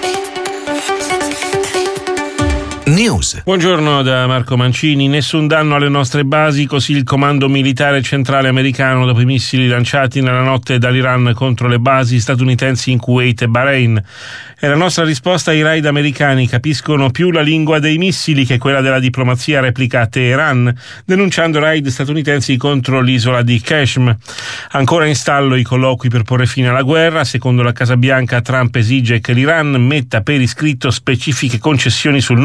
News. Buongiorno da Marco Mancini. Nessun danno alle nostre basi, così il comando militare centrale americano dopo i missili lanciati nella notte dall'Iran contro le basi statunitensi in Kuwait e Bahrain. E la nostra risposta ai raid americani: capiscono più la lingua dei missili che quella della diplomazia, replica Teheran, denunciando raid statunitensi contro l'isola di Kashmir. Ancora in stallo i colloqui per porre fine alla guerra. Secondo la Casa Bianca, Trump esige che l'Iran metta per iscritto specifiche concessioni sul nucleare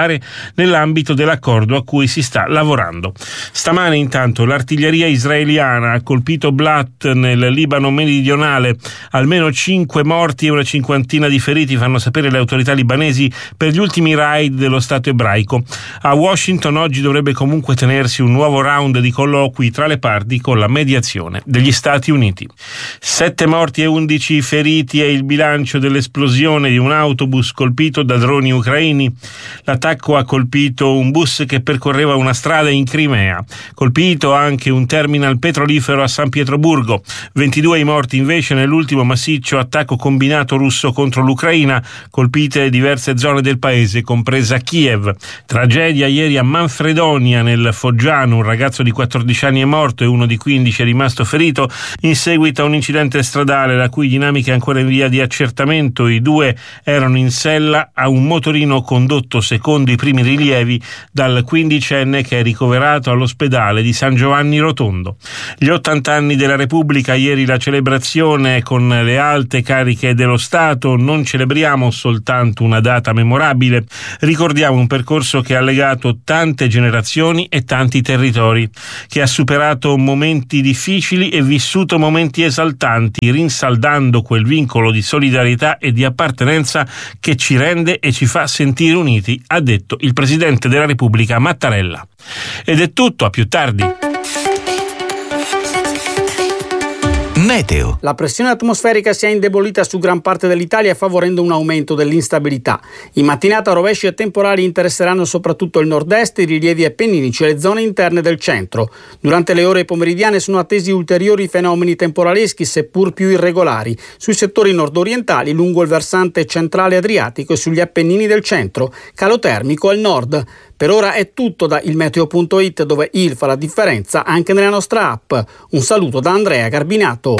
nucleare nell'ambito dell'accordo a cui si sta lavorando. Stamane intanto l'artiglieria israeliana ha colpito Blat nel Libano meridionale, almeno 5 morti e una cinquantina di feriti, fanno sapere le autorità libanesi, per gli ultimi raid dello Stato ebraico. A Washington oggi dovrebbe comunque tenersi un nuovo round di colloqui tra le parti con la mediazione degli Stati Uniti. 7 morti e 11 feriti è il bilancio dell'esplosione di un autobus colpito da droni ucraini. L'attacco ha colpito un bus che percorreva una strada in Crimea. Colpito anche un terminal petrolifero a San Pietroburgo. 22 i morti invece nell'ultimo massiccio attacco combinato russo contro l'Ucraina, colpite diverse zone del paese, compresa Kiev. Tragedia ieri a Manfredonia, nel Foggiano, un ragazzo di 14 anni è morto e uno di 15 è rimasto ferito in seguito a un incidente stradale la cui dinamica è ancora in via di accertamento. I due erano in sella a un motorino condotto, secondo i primi rilievi, dal 15enne che è ricoverato all'ospedale di San Giovanni Rotondo. Gli 80 anni della Repubblica, ieri la celebrazione con le alte cariche dello Stato. Non celebriamo soltanto una data memorabile, ricordiamo un percorso che ha legato tante generazioni e tanti territori, che ha superato momenti difficili e vissuto momenti esaltanti, rinsaldando quel vincolo di solidarietà e di appartenenza che ci rende e ci fa sentire uniti, ha detto il Presidente della Repubblica Mattarella. Ed è tutto, a più tardi. Meteo. La pressione atmosferica si è indebolita su gran parte dell'Italia, favorendo un aumento dell'instabilità. In mattinata rovesci e temporali interesseranno soprattutto il nord-est, i rilievi appenninici e le zone interne del centro. Durante le ore pomeridiane sono attesi ulteriori fenomeni temporaleschi, seppur più irregolari, sui settori nord-orientali, lungo il versante centrale adriatico e sugli Appennini del centro, calo termico al nord. Per ora è tutto da ilmeteo.it, dove il fa la differenza anche nella nostra app. Un saluto da Andrea Garbinato.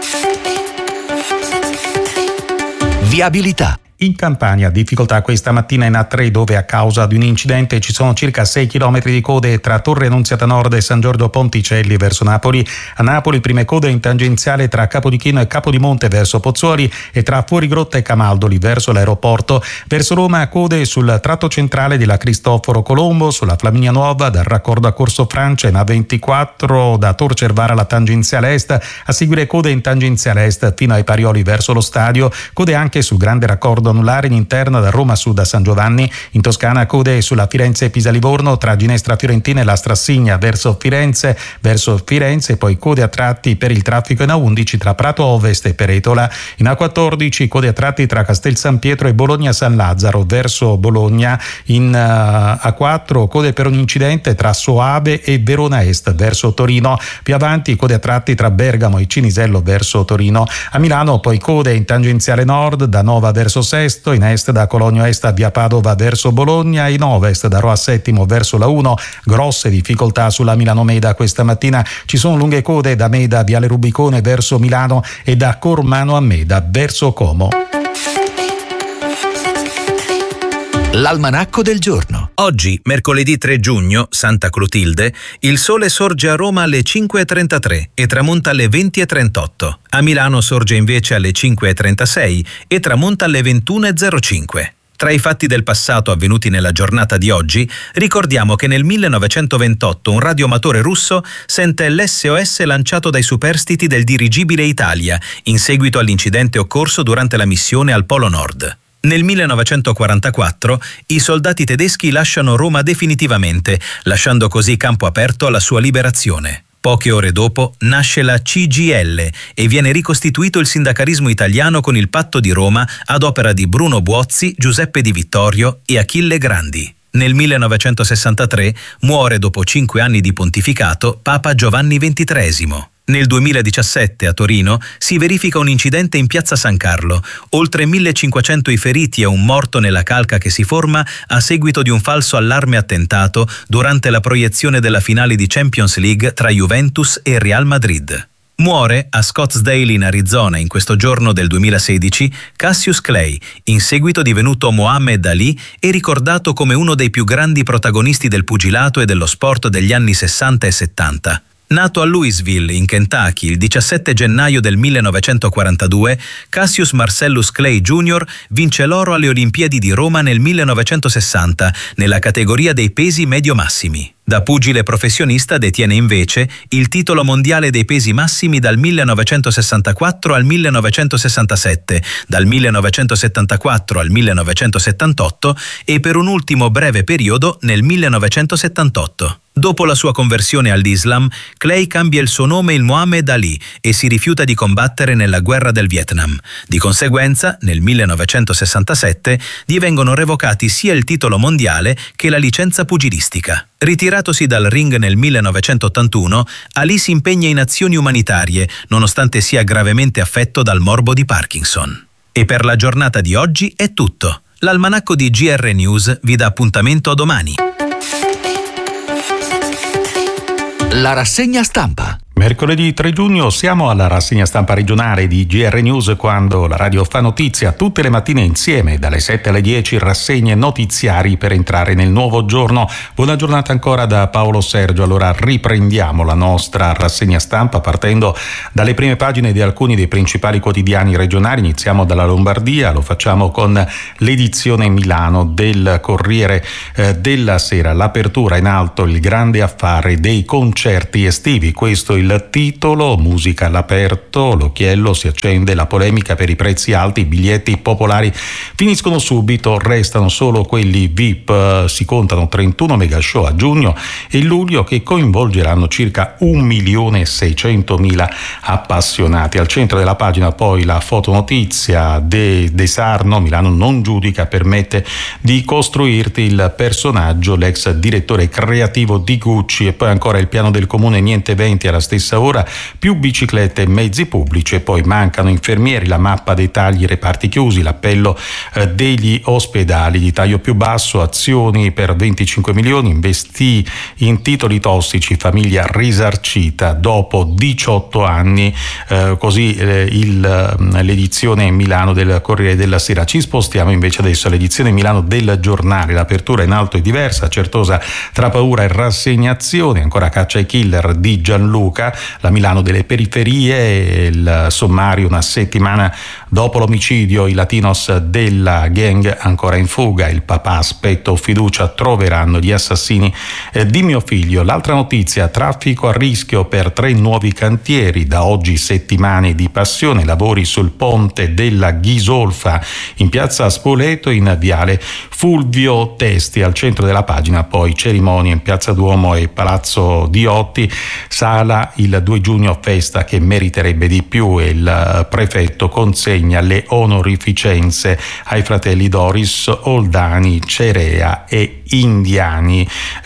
Viabilità. In Campania, difficoltà questa mattina in A3, dove a causa di un incidente ci sono circa 6 km di code tra Torre Annunziata Nord e San Giorgio Ponticelli verso Napoli. A Napoli prime code in tangenziale tra Capodichino e Capodimonte verso Pozzuoli e tra Fuorigrotta e Camaldoli verso l'aeroporto. Verso Roma code sul tratto centrale della Cristoforo Colombo, sulla Flaminia Nuova dal raccordo a Corso Francia in A24 da Tor Cervara alla tangenziale est, a seguire code in tangenziale est fino ai Parioli verso lo stadio, code anche sul grande raccordo anulare in interna da Roma Sud a San Giovanni. In Toscana code sulla Firenze-Pisa-Livorno tra Ginestra Fiorentina e la Strassigna verso Firenze, poi code a tratti per il traffico in A11 tra Prato Ovest e Peretola. In A14 code a tratti tra Castel San Pietro e Bologna San Lazzaro verso Bologna. In A4 code per un incidente tra Soave e Verona Est verso Torino. Più avanti code a tratti tra Bergamo e Cinisello verso Torino. A Milano poi code in tangenziale nord da Nova verso Sesto, in est da Cologno Est a via Padova verso Bologna, in ovest da Roma Settimo verso la 1. Grosse difficoltà sulla Milano-Meda questa mattina, ci sono lunghe code da Meda viale Rubicone verso Milano e da Cormano a Meda verso Como. L'almanacco del giorno. Oggi, mercoledì 3 giugno, Santa Clotilde, il sole sorge a Roma alle 5.33 e tramonta alle 20.38. A Milano sorge invece alle 5.36 e tramonta alle 21.05. Tra i fatti del passato avvenuti nella giornata di oggi, ricordiamo che nel 1928 un radioamatore russo sente l'SOS lanciato dai superstiti del dirigibile Italia, in seguito all'incidente occorso durante la missione al Polo Nord. Nel 1944 i soldati tedeschi lasciano Roma definitivamente, lasciando così campo aperto alla sua liberazione. Poche ore dopo nasce la CGIL e viene ricostituito il sindacalismo italiano con il Patto di Roma ad opera di Bruno Buozzi, Giuseppe Di Vittorio e Achille Grandi. Nel 1963 muore dopo 5 anni di pontificato Papa Giovanni XXIII. Nel 2017 a Torino si verifica un incidente in piazza San Carlo, oltre 1500 i feriti e un morto nella calca che si forma a seguito di un falso allarme attentato durante la proiezione della finale di Champions League tra Juventus e Real Madrid. Muore a Scottsdale in Arizona in questo giorno del 2016 Cassius Clay, in seguito divenuto Muhammad Ali e ricordato come uno dei più grandi protagonisti del pugilato e dello sport degli anni 60 e 70. Nato a Louisville, in Kentucky, il 17 gennaio del 1942, Cassius Marcellus Clay Jr. vince l'oro alle Olimpiadi di Roma nel 1960 nella categoria dei pesi medio-massimi. Da pugile professionista detiene invece il titolo mondiale dei pesi massimi dal 1964 al 1967, dal 1974 al 1978 e per un ultimo breve periodo nel 1978. Dopo la sua conversione all'Islam, Clay cambia il suo nome in Muhammad Ali e si rifiuta di combattere nella guerra del Vietnam. Di conseguenza, nel 1967, gli vengono revocati sia il titolo mondiale che la licenza pugilistica. Ritiratosi dal ring nel 1981, Ali si impegna in azioni umanitarie, nonostante sia gravemente affetto dal morbo di Parkinson. E per la giornata di oggi è tutto. L'almanacco di GR News vi dà appuntamento a domani. La rassegna stampa. Mercoledì 3 giugno siamo alla rassegna stampa regionale di GR News, quando la radio fa notizia tutte le mattine insieme dalle 7 alle 10, rassegne notiziari per entrare nel nuovo giorno. Buona giornata ancora da Paolo Sergio. Allora riprendiamo la nostra rassegna stampa partendo dalle prime pagine di alcuni dei principali quotidiani regionali. Iniziamo dalla Lombardia, lo facciamo con l'edizione Milano del Corriere della Sera. L'apertura in alto, il grande affare dei concerti estivi, questo il titolo. Musica all'aperto, l'occhiello, si accende la polemica per i prezzi alti, i biglietti popolari finiscono subito, restano solo quelli VIP, si contano 31 mega show a giugno e luglio che coinvolgeranno circa 1.600.000 appassionati. Al centro della pagina poi la fotonotizia De Sarno, Milano non giudica, permette di costruirti il personaggio, l'ex direttore creativo di Gucci. E poi ancora il piano del comune, niente eventi alla stessa ora, più biciclette e mezzi pubblici. E poi mancano infermieri, la mappa dei tagli, reparti chiusi, l'appello degli ospedali. Di taglio più basso, azioni per 25 milioni, investi in titoli tossici, famiglia risarcita dopo 18 anni, così l'edizione Milano del Corriere della Sera. Ci spostiamo invece adesso all'edizione Milano del Giornale. L'apertura in alto è diversa, certosa tra paura e rassegnazione, ancora caccia ai killer di Gianluca, la Milano delle periferie, il sommario una settimana dopo l'omicidio, i latinos della gang ancora in fuga, il papà aspetto fiducia, troveranno gli assassini di mio figlio. L'altra notizia, traffico a rischio per 3 nuovi cantieri, da oggi settimane di passione, lavori sul ponte della Ghisolfa in piazza Spoleto, in viale Fulvio Testi. Al centro della pagina poi cerimonie in piazza Duomo e Palazzo Diotti, sala il 2 giugno, festa che meriterebbe di più, e il prefetto consegna le onorificenze ai fratelli Doris, Oldani, Cerea e Indiani.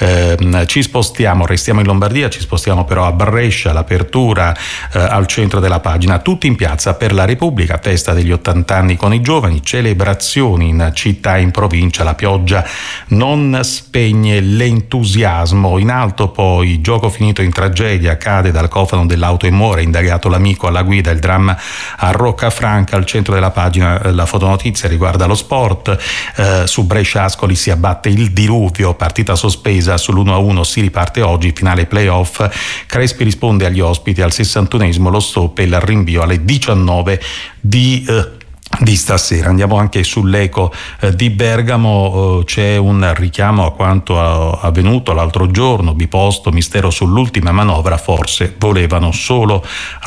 Ci spostiamo, restiamo in Lombardia, ci spostiamo però a Brescia. L'apertura al centro della pagina, tutti in piazza per la Repubblica, festa degli 80 anni con i giovani, celebrazioni in città e in provincia, la pioggia non spegne l'entusiasmo. In alto poi, gioco finito in tragedia, cade dal cofano dell'auto e muore, indagato l'amico alla guida, il dramma a Roccafranca. Al centro della pagina la fotonotizia riguarda lo sport, su Brescia Ascoli si abbatte il diluvio, partita sospesa sull'1-1, si riparte oggi, finale playoff, Crespi risponde agli ospiti al 61esimo, lo stop e il rinvio alle 19 di stasera. Andiamo anche sull'Eco di Bergamo, c'è un richiamo a quanto avvenuto l'altro giorno, biposto, mistero sull'ultima manovra, forse volevano solo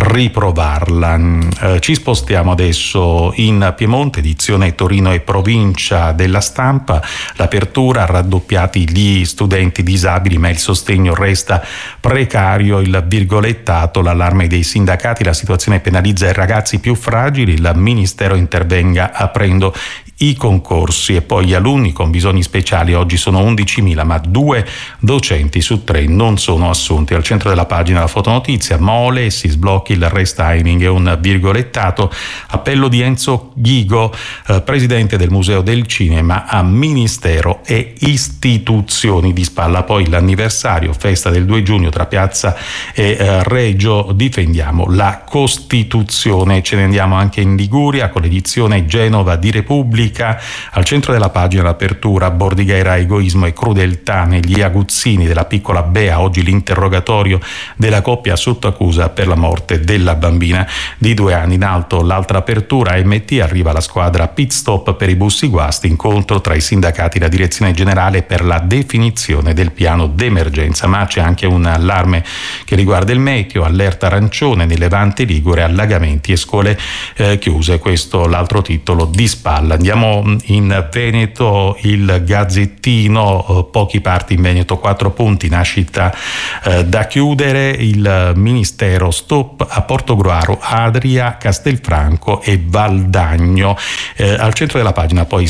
riprovarla. Ci spostiamo adesso in Piemonte, edizione Torino e provincia della Stampa. L'apertura, raddoppiati gli studenti disabili ma il sostegno resta precario, il virgolettato, l'allarme dei sindacati, la situazione penalizza i ragazzi più fragili, il Ministero intervenga aprendo i concorsi. E poi gli alunni con bisogni speciali, oggi sono 11.000 ma 2 docenti su 3 non sono assunti. Al centro della pagina la fotonotizia, Mole, si sblocchi il restyling e un virgolettato, appello di Enzo Ghigo, presidente del Museo del Cinema, a Ministero e istituzioni. Di spalla poi l'anniversario, festa del 2 giugno tra Piazza e Reggio, difendiamo la Costituzione. Ce ne andiamo anche in Liguria con l'edizione edizione Genova di Repubblica. Al centro della pagina l'apertura: Bordighera, egoismo e crudeltà negli aguzzini della piccola Bea. Oggi l'interrogatorio della coppia sotto accusa per la morte della bambina di 2 anni. In alto l'altra apertura: MT, arriva la squadra pit stop per i bussi guasti, incontro tra i sindacati e la direzione generale per la definizione del piano d'emergenza. Ma c'è anche un allarme che riguarda il meteo: allerta arancione nel Levante ligure, allagamenti e scuole chiuse. Questo l'altro titolo di spalla. Andiamo in Veneto, il Gazzettino, pochi parti in Veneto, 4 punti, nascita da chiudere, il Ministero stop a Portogruaro, Adria, Castelfranco e Valdagno. Al centro della pagina poi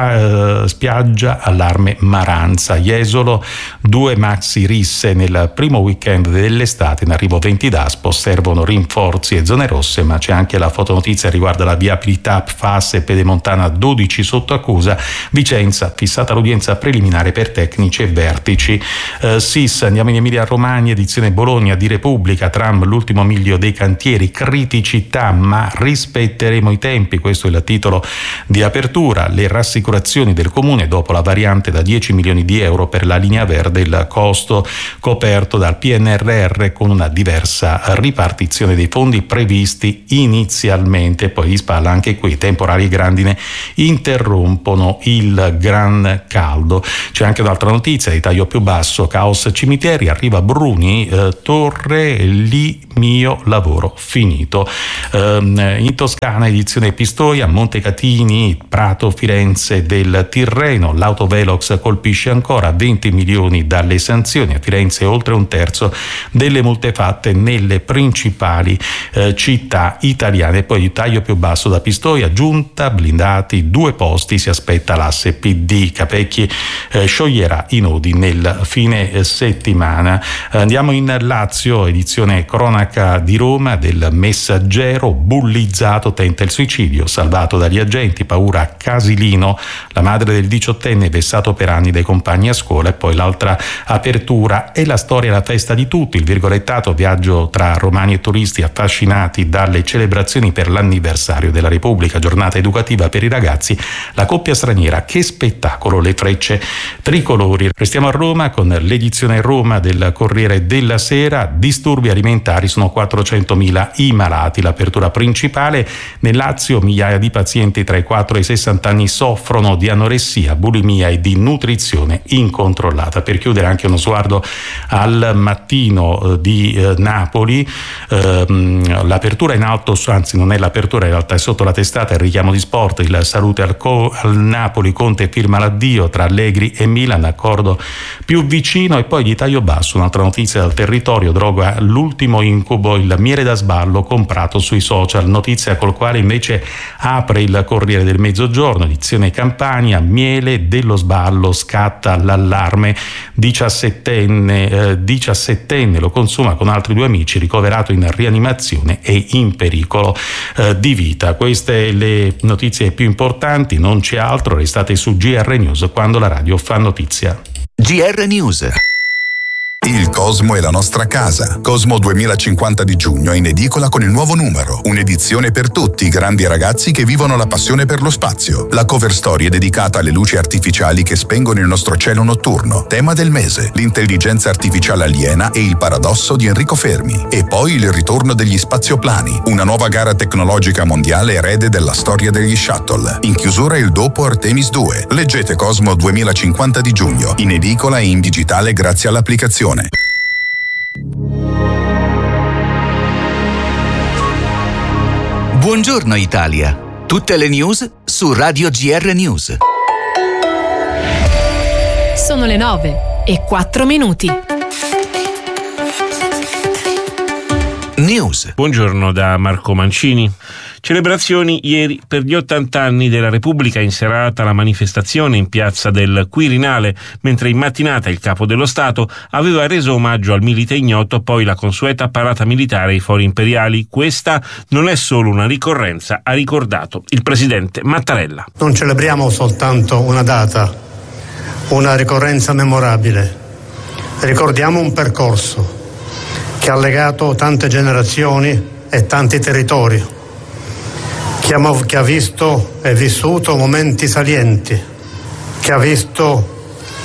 spiaggia, allarme Maranza, Jesolo, 2 maxi risse nel primo weekend dell'estate, in arrivo 20 DASPO, servono rinforzi e zone rosse. Ma c'è anche la fotonotizia riguarda la viabilità, PFAS e Pedemontana, 12 sotto accusa, Vicenza fissata l'udienza preliminare per tecnici e vertici. SIS, andiamo in Emilia Romagna, edizione Bologna di Repubblica, tram l'ultimo miglio dei cantieri, criticità ma rispetteremo i tempi, questo è il titolo di apertura. Le rassicurazioni del comune dopo la variante da 10 milioni di euro per la linea verde, il costo coperto dal PNRR con una diversa ripartizione dei fondi previsti inizialmente. Poi di spalla anche qui temporali e grandine interrompono il gran caldo. C'è anche un'altra notizia di taglio più basso: caos cimiteri, arriva Bruni, torre lì mio lavoro finito. In Toscana, edizione Pistoia, Montecatini, Prato, Firenze del Tirreno, l'autovelox colpisce ancora, 20 milioni dalle sanzioni, a Firenze oltre 1/3 delle multe fatte nelle principali città italiane. Poi di taglio più basso da Pistoia, giunta blindati 2 posti, si aspetta l'asse PD, Capecchi scioglierà i nodi nel fine settimana. Andiamo in Lazio, edizione cronaca di Roma del Messaggero, bullizzato tenta il suicidio, salvato dagli agenti, paura a Casilino, la madre del 18enne vessato per anni dai compagni a scuola. E poi l'altra apertura è la storia e la festa di tutti, il virgolettato viaggio tra romani e turisti affascinati dalle celebrazioni per l'anniversario della Repubblica, giornata educativa per i ragazzi, la coppia straniera, che spettacolo, le frecce tricolori. Restiamo a Roma con l'edizione Roma del Corriere della Sera, disturbi alimentari, sono 400.000 i malati. L'apertura principale: nel Lazio migliaia di pazienti tra i 4 e i 60 anni soffrono di anoressia, bulimia e di nutrizione incontrollata. Per chiudere anche uno sguardo al Mattino di Napoli, l'apertura in alto, anzi non è l'apertura, in realtà è sotto la testata, il richiamo di sport, il salute al Napoli, Conte firma l'addio tra Allegri e Milan, accordo più vicino. E poi di taglio basso un'altra notizia dal territorio: droga l'ultimo incubo, il miele da sballo comprato sui social, notizia col quale invece apre il Corriere del Mezzogiorno, edizione Campania, miele dello sballo, scatta l'allarme, 17enne lo consuma con altri 2 amici, ricoverato in rianimazione e in pericolo di vita. Queste le notizie più importanti, non c'è altro, restate su GR News quando la radio fa notizia. GR News. Il Cosmo è la nostra casa. Cosmo 2050 di giugno è in edicola con il nuovo numero. Un'edizione per tutti i grandi ragazzi che vivono la passione per lo spazio. La cover story è dedicata alle luci artificiali che spengono il nostro cielo notturno. Tema del mese: l'intelligenza artificiale aliena e il paradosso di Enrico Fermi. E poi il ritorno degli spazioplani, una nuova gara tecnologica mondiale erede della storia degli shuttle. In chiusura il dopo Artemis 2. Leggete Cosmo 2050 di giugno, in edicola e in digitale grazie all'applicazione. Buongiorno Italia. Tutte le news su Radio GR News. Sono le 9:04. News. Buongiorno da Marco Mancini. Celebrazioni ieri per gli 80 anni della Repubblica, in serata la manifestazione in piazza del Quirinale, mentre in mattinata il Capo dello Stato aveva reso omaggio al milite ignoto, poi la consueta parata militare ai fori imperiali. Questa non è solo una ricorrenza, ha ricordato il presidente Mattarella. Non celebriamo soltanto una data, una ricorrenza memorabile, ricordiamo un percorso che ha legato tante generazioni e tanti territori, che che ha visto e vissuto momenti salienti, che ha visto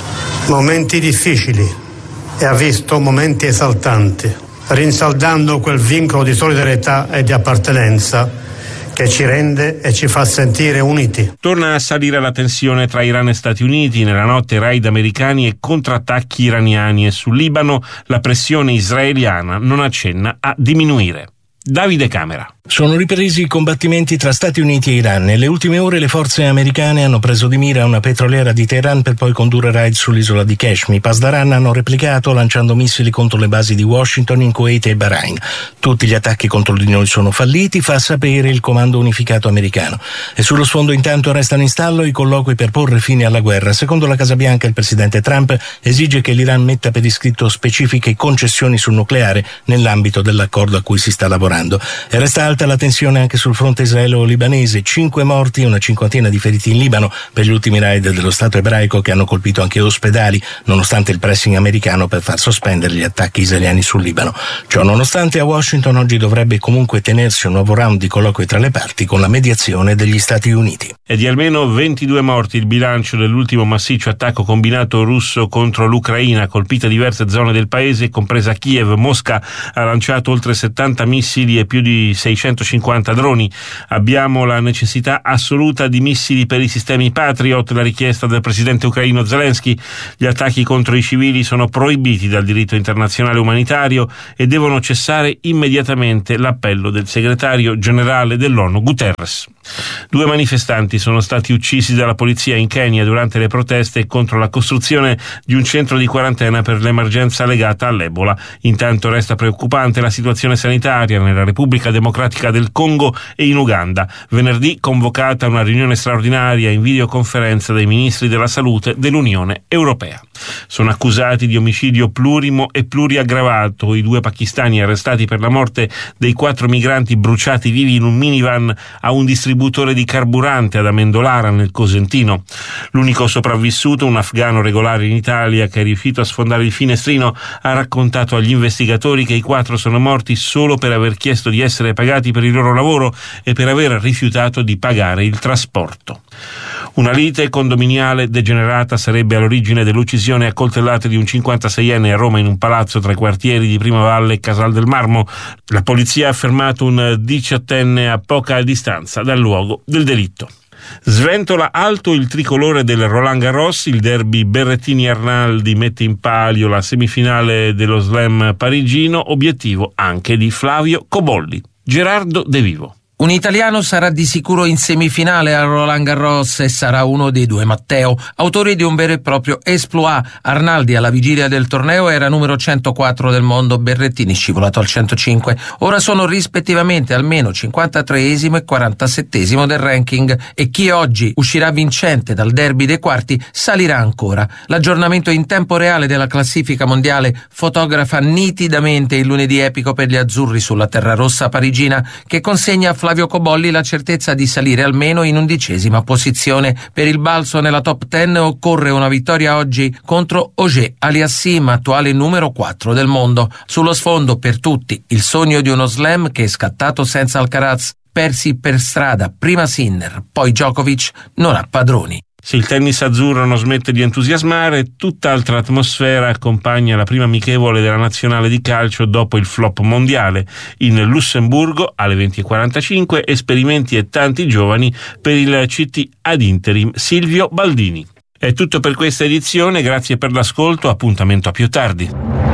momenti difficili e ha visto momenti esaltanti, rinsaldando quel vincolo di solidarietà e di appartenenza che ci rende e ci fa sentire uniti. Torna a salire la tensione tra Iran e Stati Uniti, nella notte raid americani e contrattacchi iraniani, e sul Libano la pressione israeliana non accenna a diminuire. Davide Camera. Sono ripresi i combattimenti tra Stati Uniti e Iran. Nelle ultime ore le forze americane hanno preso di mira una petroliera di Teheran per poi condurre raid sull'isola di Kashmir. I Pasdaran hanno replicato lanciando missili contro le basi di Washington in Kuwait e Bahrain. Tutti gli attacchi contro di noi sono falliti, fa sapere il comando unificato americano. E sullo sfondo intanto restano in stallo i colloqui per porre fine alla guerra. Secondo la Casa Bianca il presidente Trump esige che l'Iran metta per iscritto specifiche concessioni sul nucleare nell'ambito dell'accordo a cui si sta lavorando. E resta alta la tensione anche sul fronte israelo-libanese. 5 morti e una cinquantina di feriti in Libano per gli ultimi raid dello Stato ebraico che hanno colpito anche ospedali, nonostante il pressing americano per far sospendere gli attacchi israeliani sul Libano. Ciò nonostante, a Washington oggi dovrebbe comunque tenersi un nuovo round di colloqui tra le parti con la mediazione degli Stati Uniti. È di almeno 22 morti il bilancio dell'ultimo massiccio attacco combinato russo contro l'Ucraina, colpita diverse zone del paese, compresa Kiev. Mosca ha lanciato oltre 70 missili e più di 650 droni. Abbiamo la necessità assoluta di missili per i sistemi Patriot, la richiesta del presidente ucraino Zelensky. Gli attacchi contro i civili sono proibiti dal diritto internazionale umanitario e devono cessare immediatamente, l'appello del segretario generale dell'ONU Guterres. 2 manifestanti sono stati uccisi dalla polizia in Kenya durante le proteste contro la costruzione di un centro di quarantena per l'emergenza legata all'Ebola. Intanto resta preoccupante la situazione sanitaria nella Repubblica Democratica del Congo e in Uganda. Venerdì convocata una riunione straordinaria in videoconferenza dei ministri della salute dell'Unione Europea. Sono accusati di omicidio plurimo e pluriaggravato i 2 pakistani arrestati per la morte dei 4 migranti bruciati vivi in un minivan a un distributore di carburante ad Amendolara nel Cosentino. L'unico sopravvissuto, un afgano regolare in Italia che è riuscito a sfondare il finestrino, ha raccontato agli investigatori che i 4 sono morti solo per aver chiesto di essere pagati per il loro lavoro e per aver rifiutato di pagare il trasporto. Una lite condominiale degenerata sarebbe all'origine dell'uccisione a coltellate di un 56enne a Roma in un palazzo tra i quartieri di Primavalle e Casal del Marmo. La polizia ha fermato un 18enne a poca distanza dal luogo del delitto. Sventola alto il tricolore del Roland Garros, il derby Berrettini-Arnaldi mette in palio la semifinale dello slam parigino, obiettivo anche di Flavio Cobolli. Gerardo De Vivo. Un italiano sarà di sicuro in semifinale al Roland Garros e sarà uno dei 2 Matteo, autori di un vero e proprio exploit. Arnaldi alla vigilia del torneo era numero 104 del mondo, Berrettini scivolato al 105. Ora sono rispettivamente almeno 53esimo e 47esimo del ranking e chi oggi uscirà vincente dal derby dei quarti salirà ancora. L'aggiornamento in tempo reale della classifica mondiale fotografa nitidamente il lunedì epico per gli azzurri sulla terra rossa parigina, che consegna a Flavio Cobolli la certezza di salire almeno in 11ª posizione. Per il balzo nella top 10 occorre una vittoria oggi contro Auger Aliassime, attuale numero 4 del mondo. Sullo sfondo per tutti il sogno di uno slam che è scattato senza Alcaraz. Persi per strada, prima Sinner, poi Djokovic, non ha padroni. Se il tennis azzurro non smette di entusiasmare, tutt'altra atmosfera accompagna la prima amichevole della nazionale di calcio dopo il flop mondiale. In Lussemburgo, alle 20:45, esperimenti e tanti giovani per il CT ad interim Silvio Baldini. È tutto per questa edizione, grazie per l'ascolto, appuntamento a più tardi.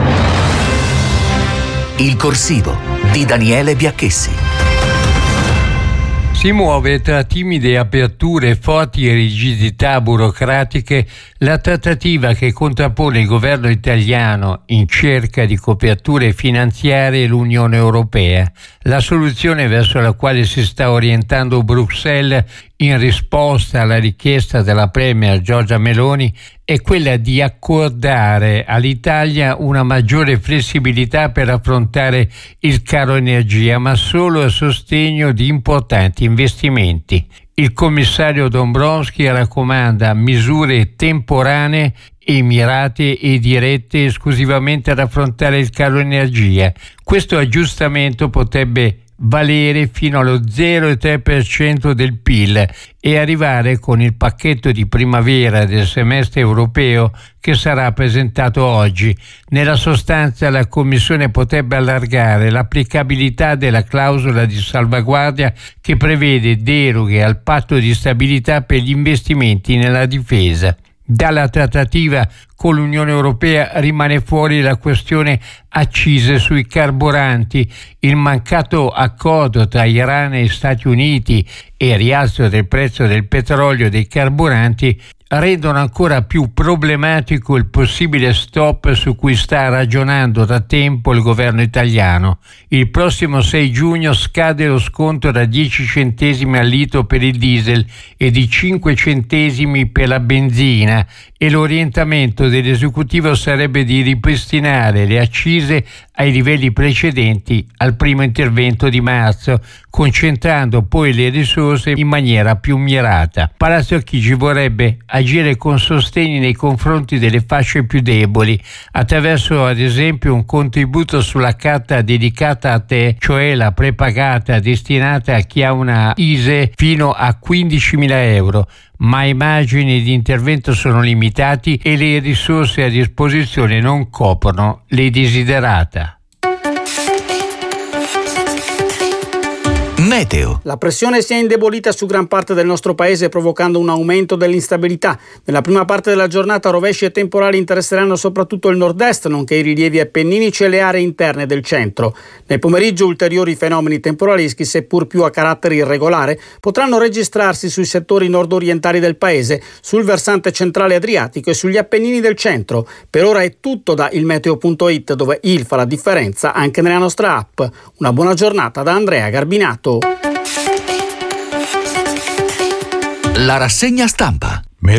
Il corsivo di Daniele Biacchessi. Si muove tra timide aperture e forti rigidità burocratiche la trattativa che contrappone il governo italiano in cerca di coperture finanziarie e l'Unione Europea. La soluzione verso la quale si sta orientando Bruxelles in risposta alla richiesta della Premier Giorgia Meloni è quella di accordare all'Italia una maggiore flessibilità per affrontare il caro energia, ma solo a sostegno di importanti investimenti. Il commissario Dombrovskis raccomanda misure temporanee e mirate e dirette esclusivamente ad affrontare il caro energia. Questo aggiustamento potrebbe valere fino allo 0,3% del PIL e arrivare con il pacchetto di primavera del semestre europeo che sarà presentato oggi. Nella sostanza la Commissione potrebbe allargare l'applicabilità della clausola di salvaguardia che prevede deroghe al patto di stabilità per gli investimenti nella difesa. Dalla trattativa con l'Unione Europea rimane fuori la questione accise sui carburanti. Il mancato accordo tra Iran e Stati Uniti e il rialzo del prezzo del petrolio e dei carburanti rendono ancora più problematico il possibile stop su cui sta ragionando da tempo il governo italiano. Il prossimo 6 giugno scade lo sconto da 10 centesimi al litro per il diesel e di 5 centesimi per la benzina, e l'orientamento dell'esecutivo sarebbe di ripristinare le accise ai livelli precedenti al primo intervento di marzo, concentrando poi le risorse in maniera più mirata. Palazzo Chigi vorrebbe agire con sostegni nei confronti delle fasce più deboli, attraverso ad esempio un contributo sulla carta dedicata a te, cioè la prepagata destinata a chi ha una ISEE fino a 15.000 euro, ma i margini di intervento sono limitati e le risorse a disposizione non coprono le desiderata. Meteo. La pressione si è indebolita su gran parte del nostro paese, provocando un aumento dell'instabilità. Nella prima parte della giornata rovesci e temporali interesseranno soprattutto il nord-est, nonché i rilievi appenninici e le aree interne del centro. Nel pomeriggio ulteriori fenomeni temporaleschi, seppur più a carattere irregolare, potranno registrarsi sui settori nord-orientali del paese, sul versante centrale adriatico e sugli Appennini del centro. Per ora è tutto da ilmeteo.it, dove il fa la differenza anche nella nostra app. Una buona giornata da Andrea Garbinato. La rassegna stampa.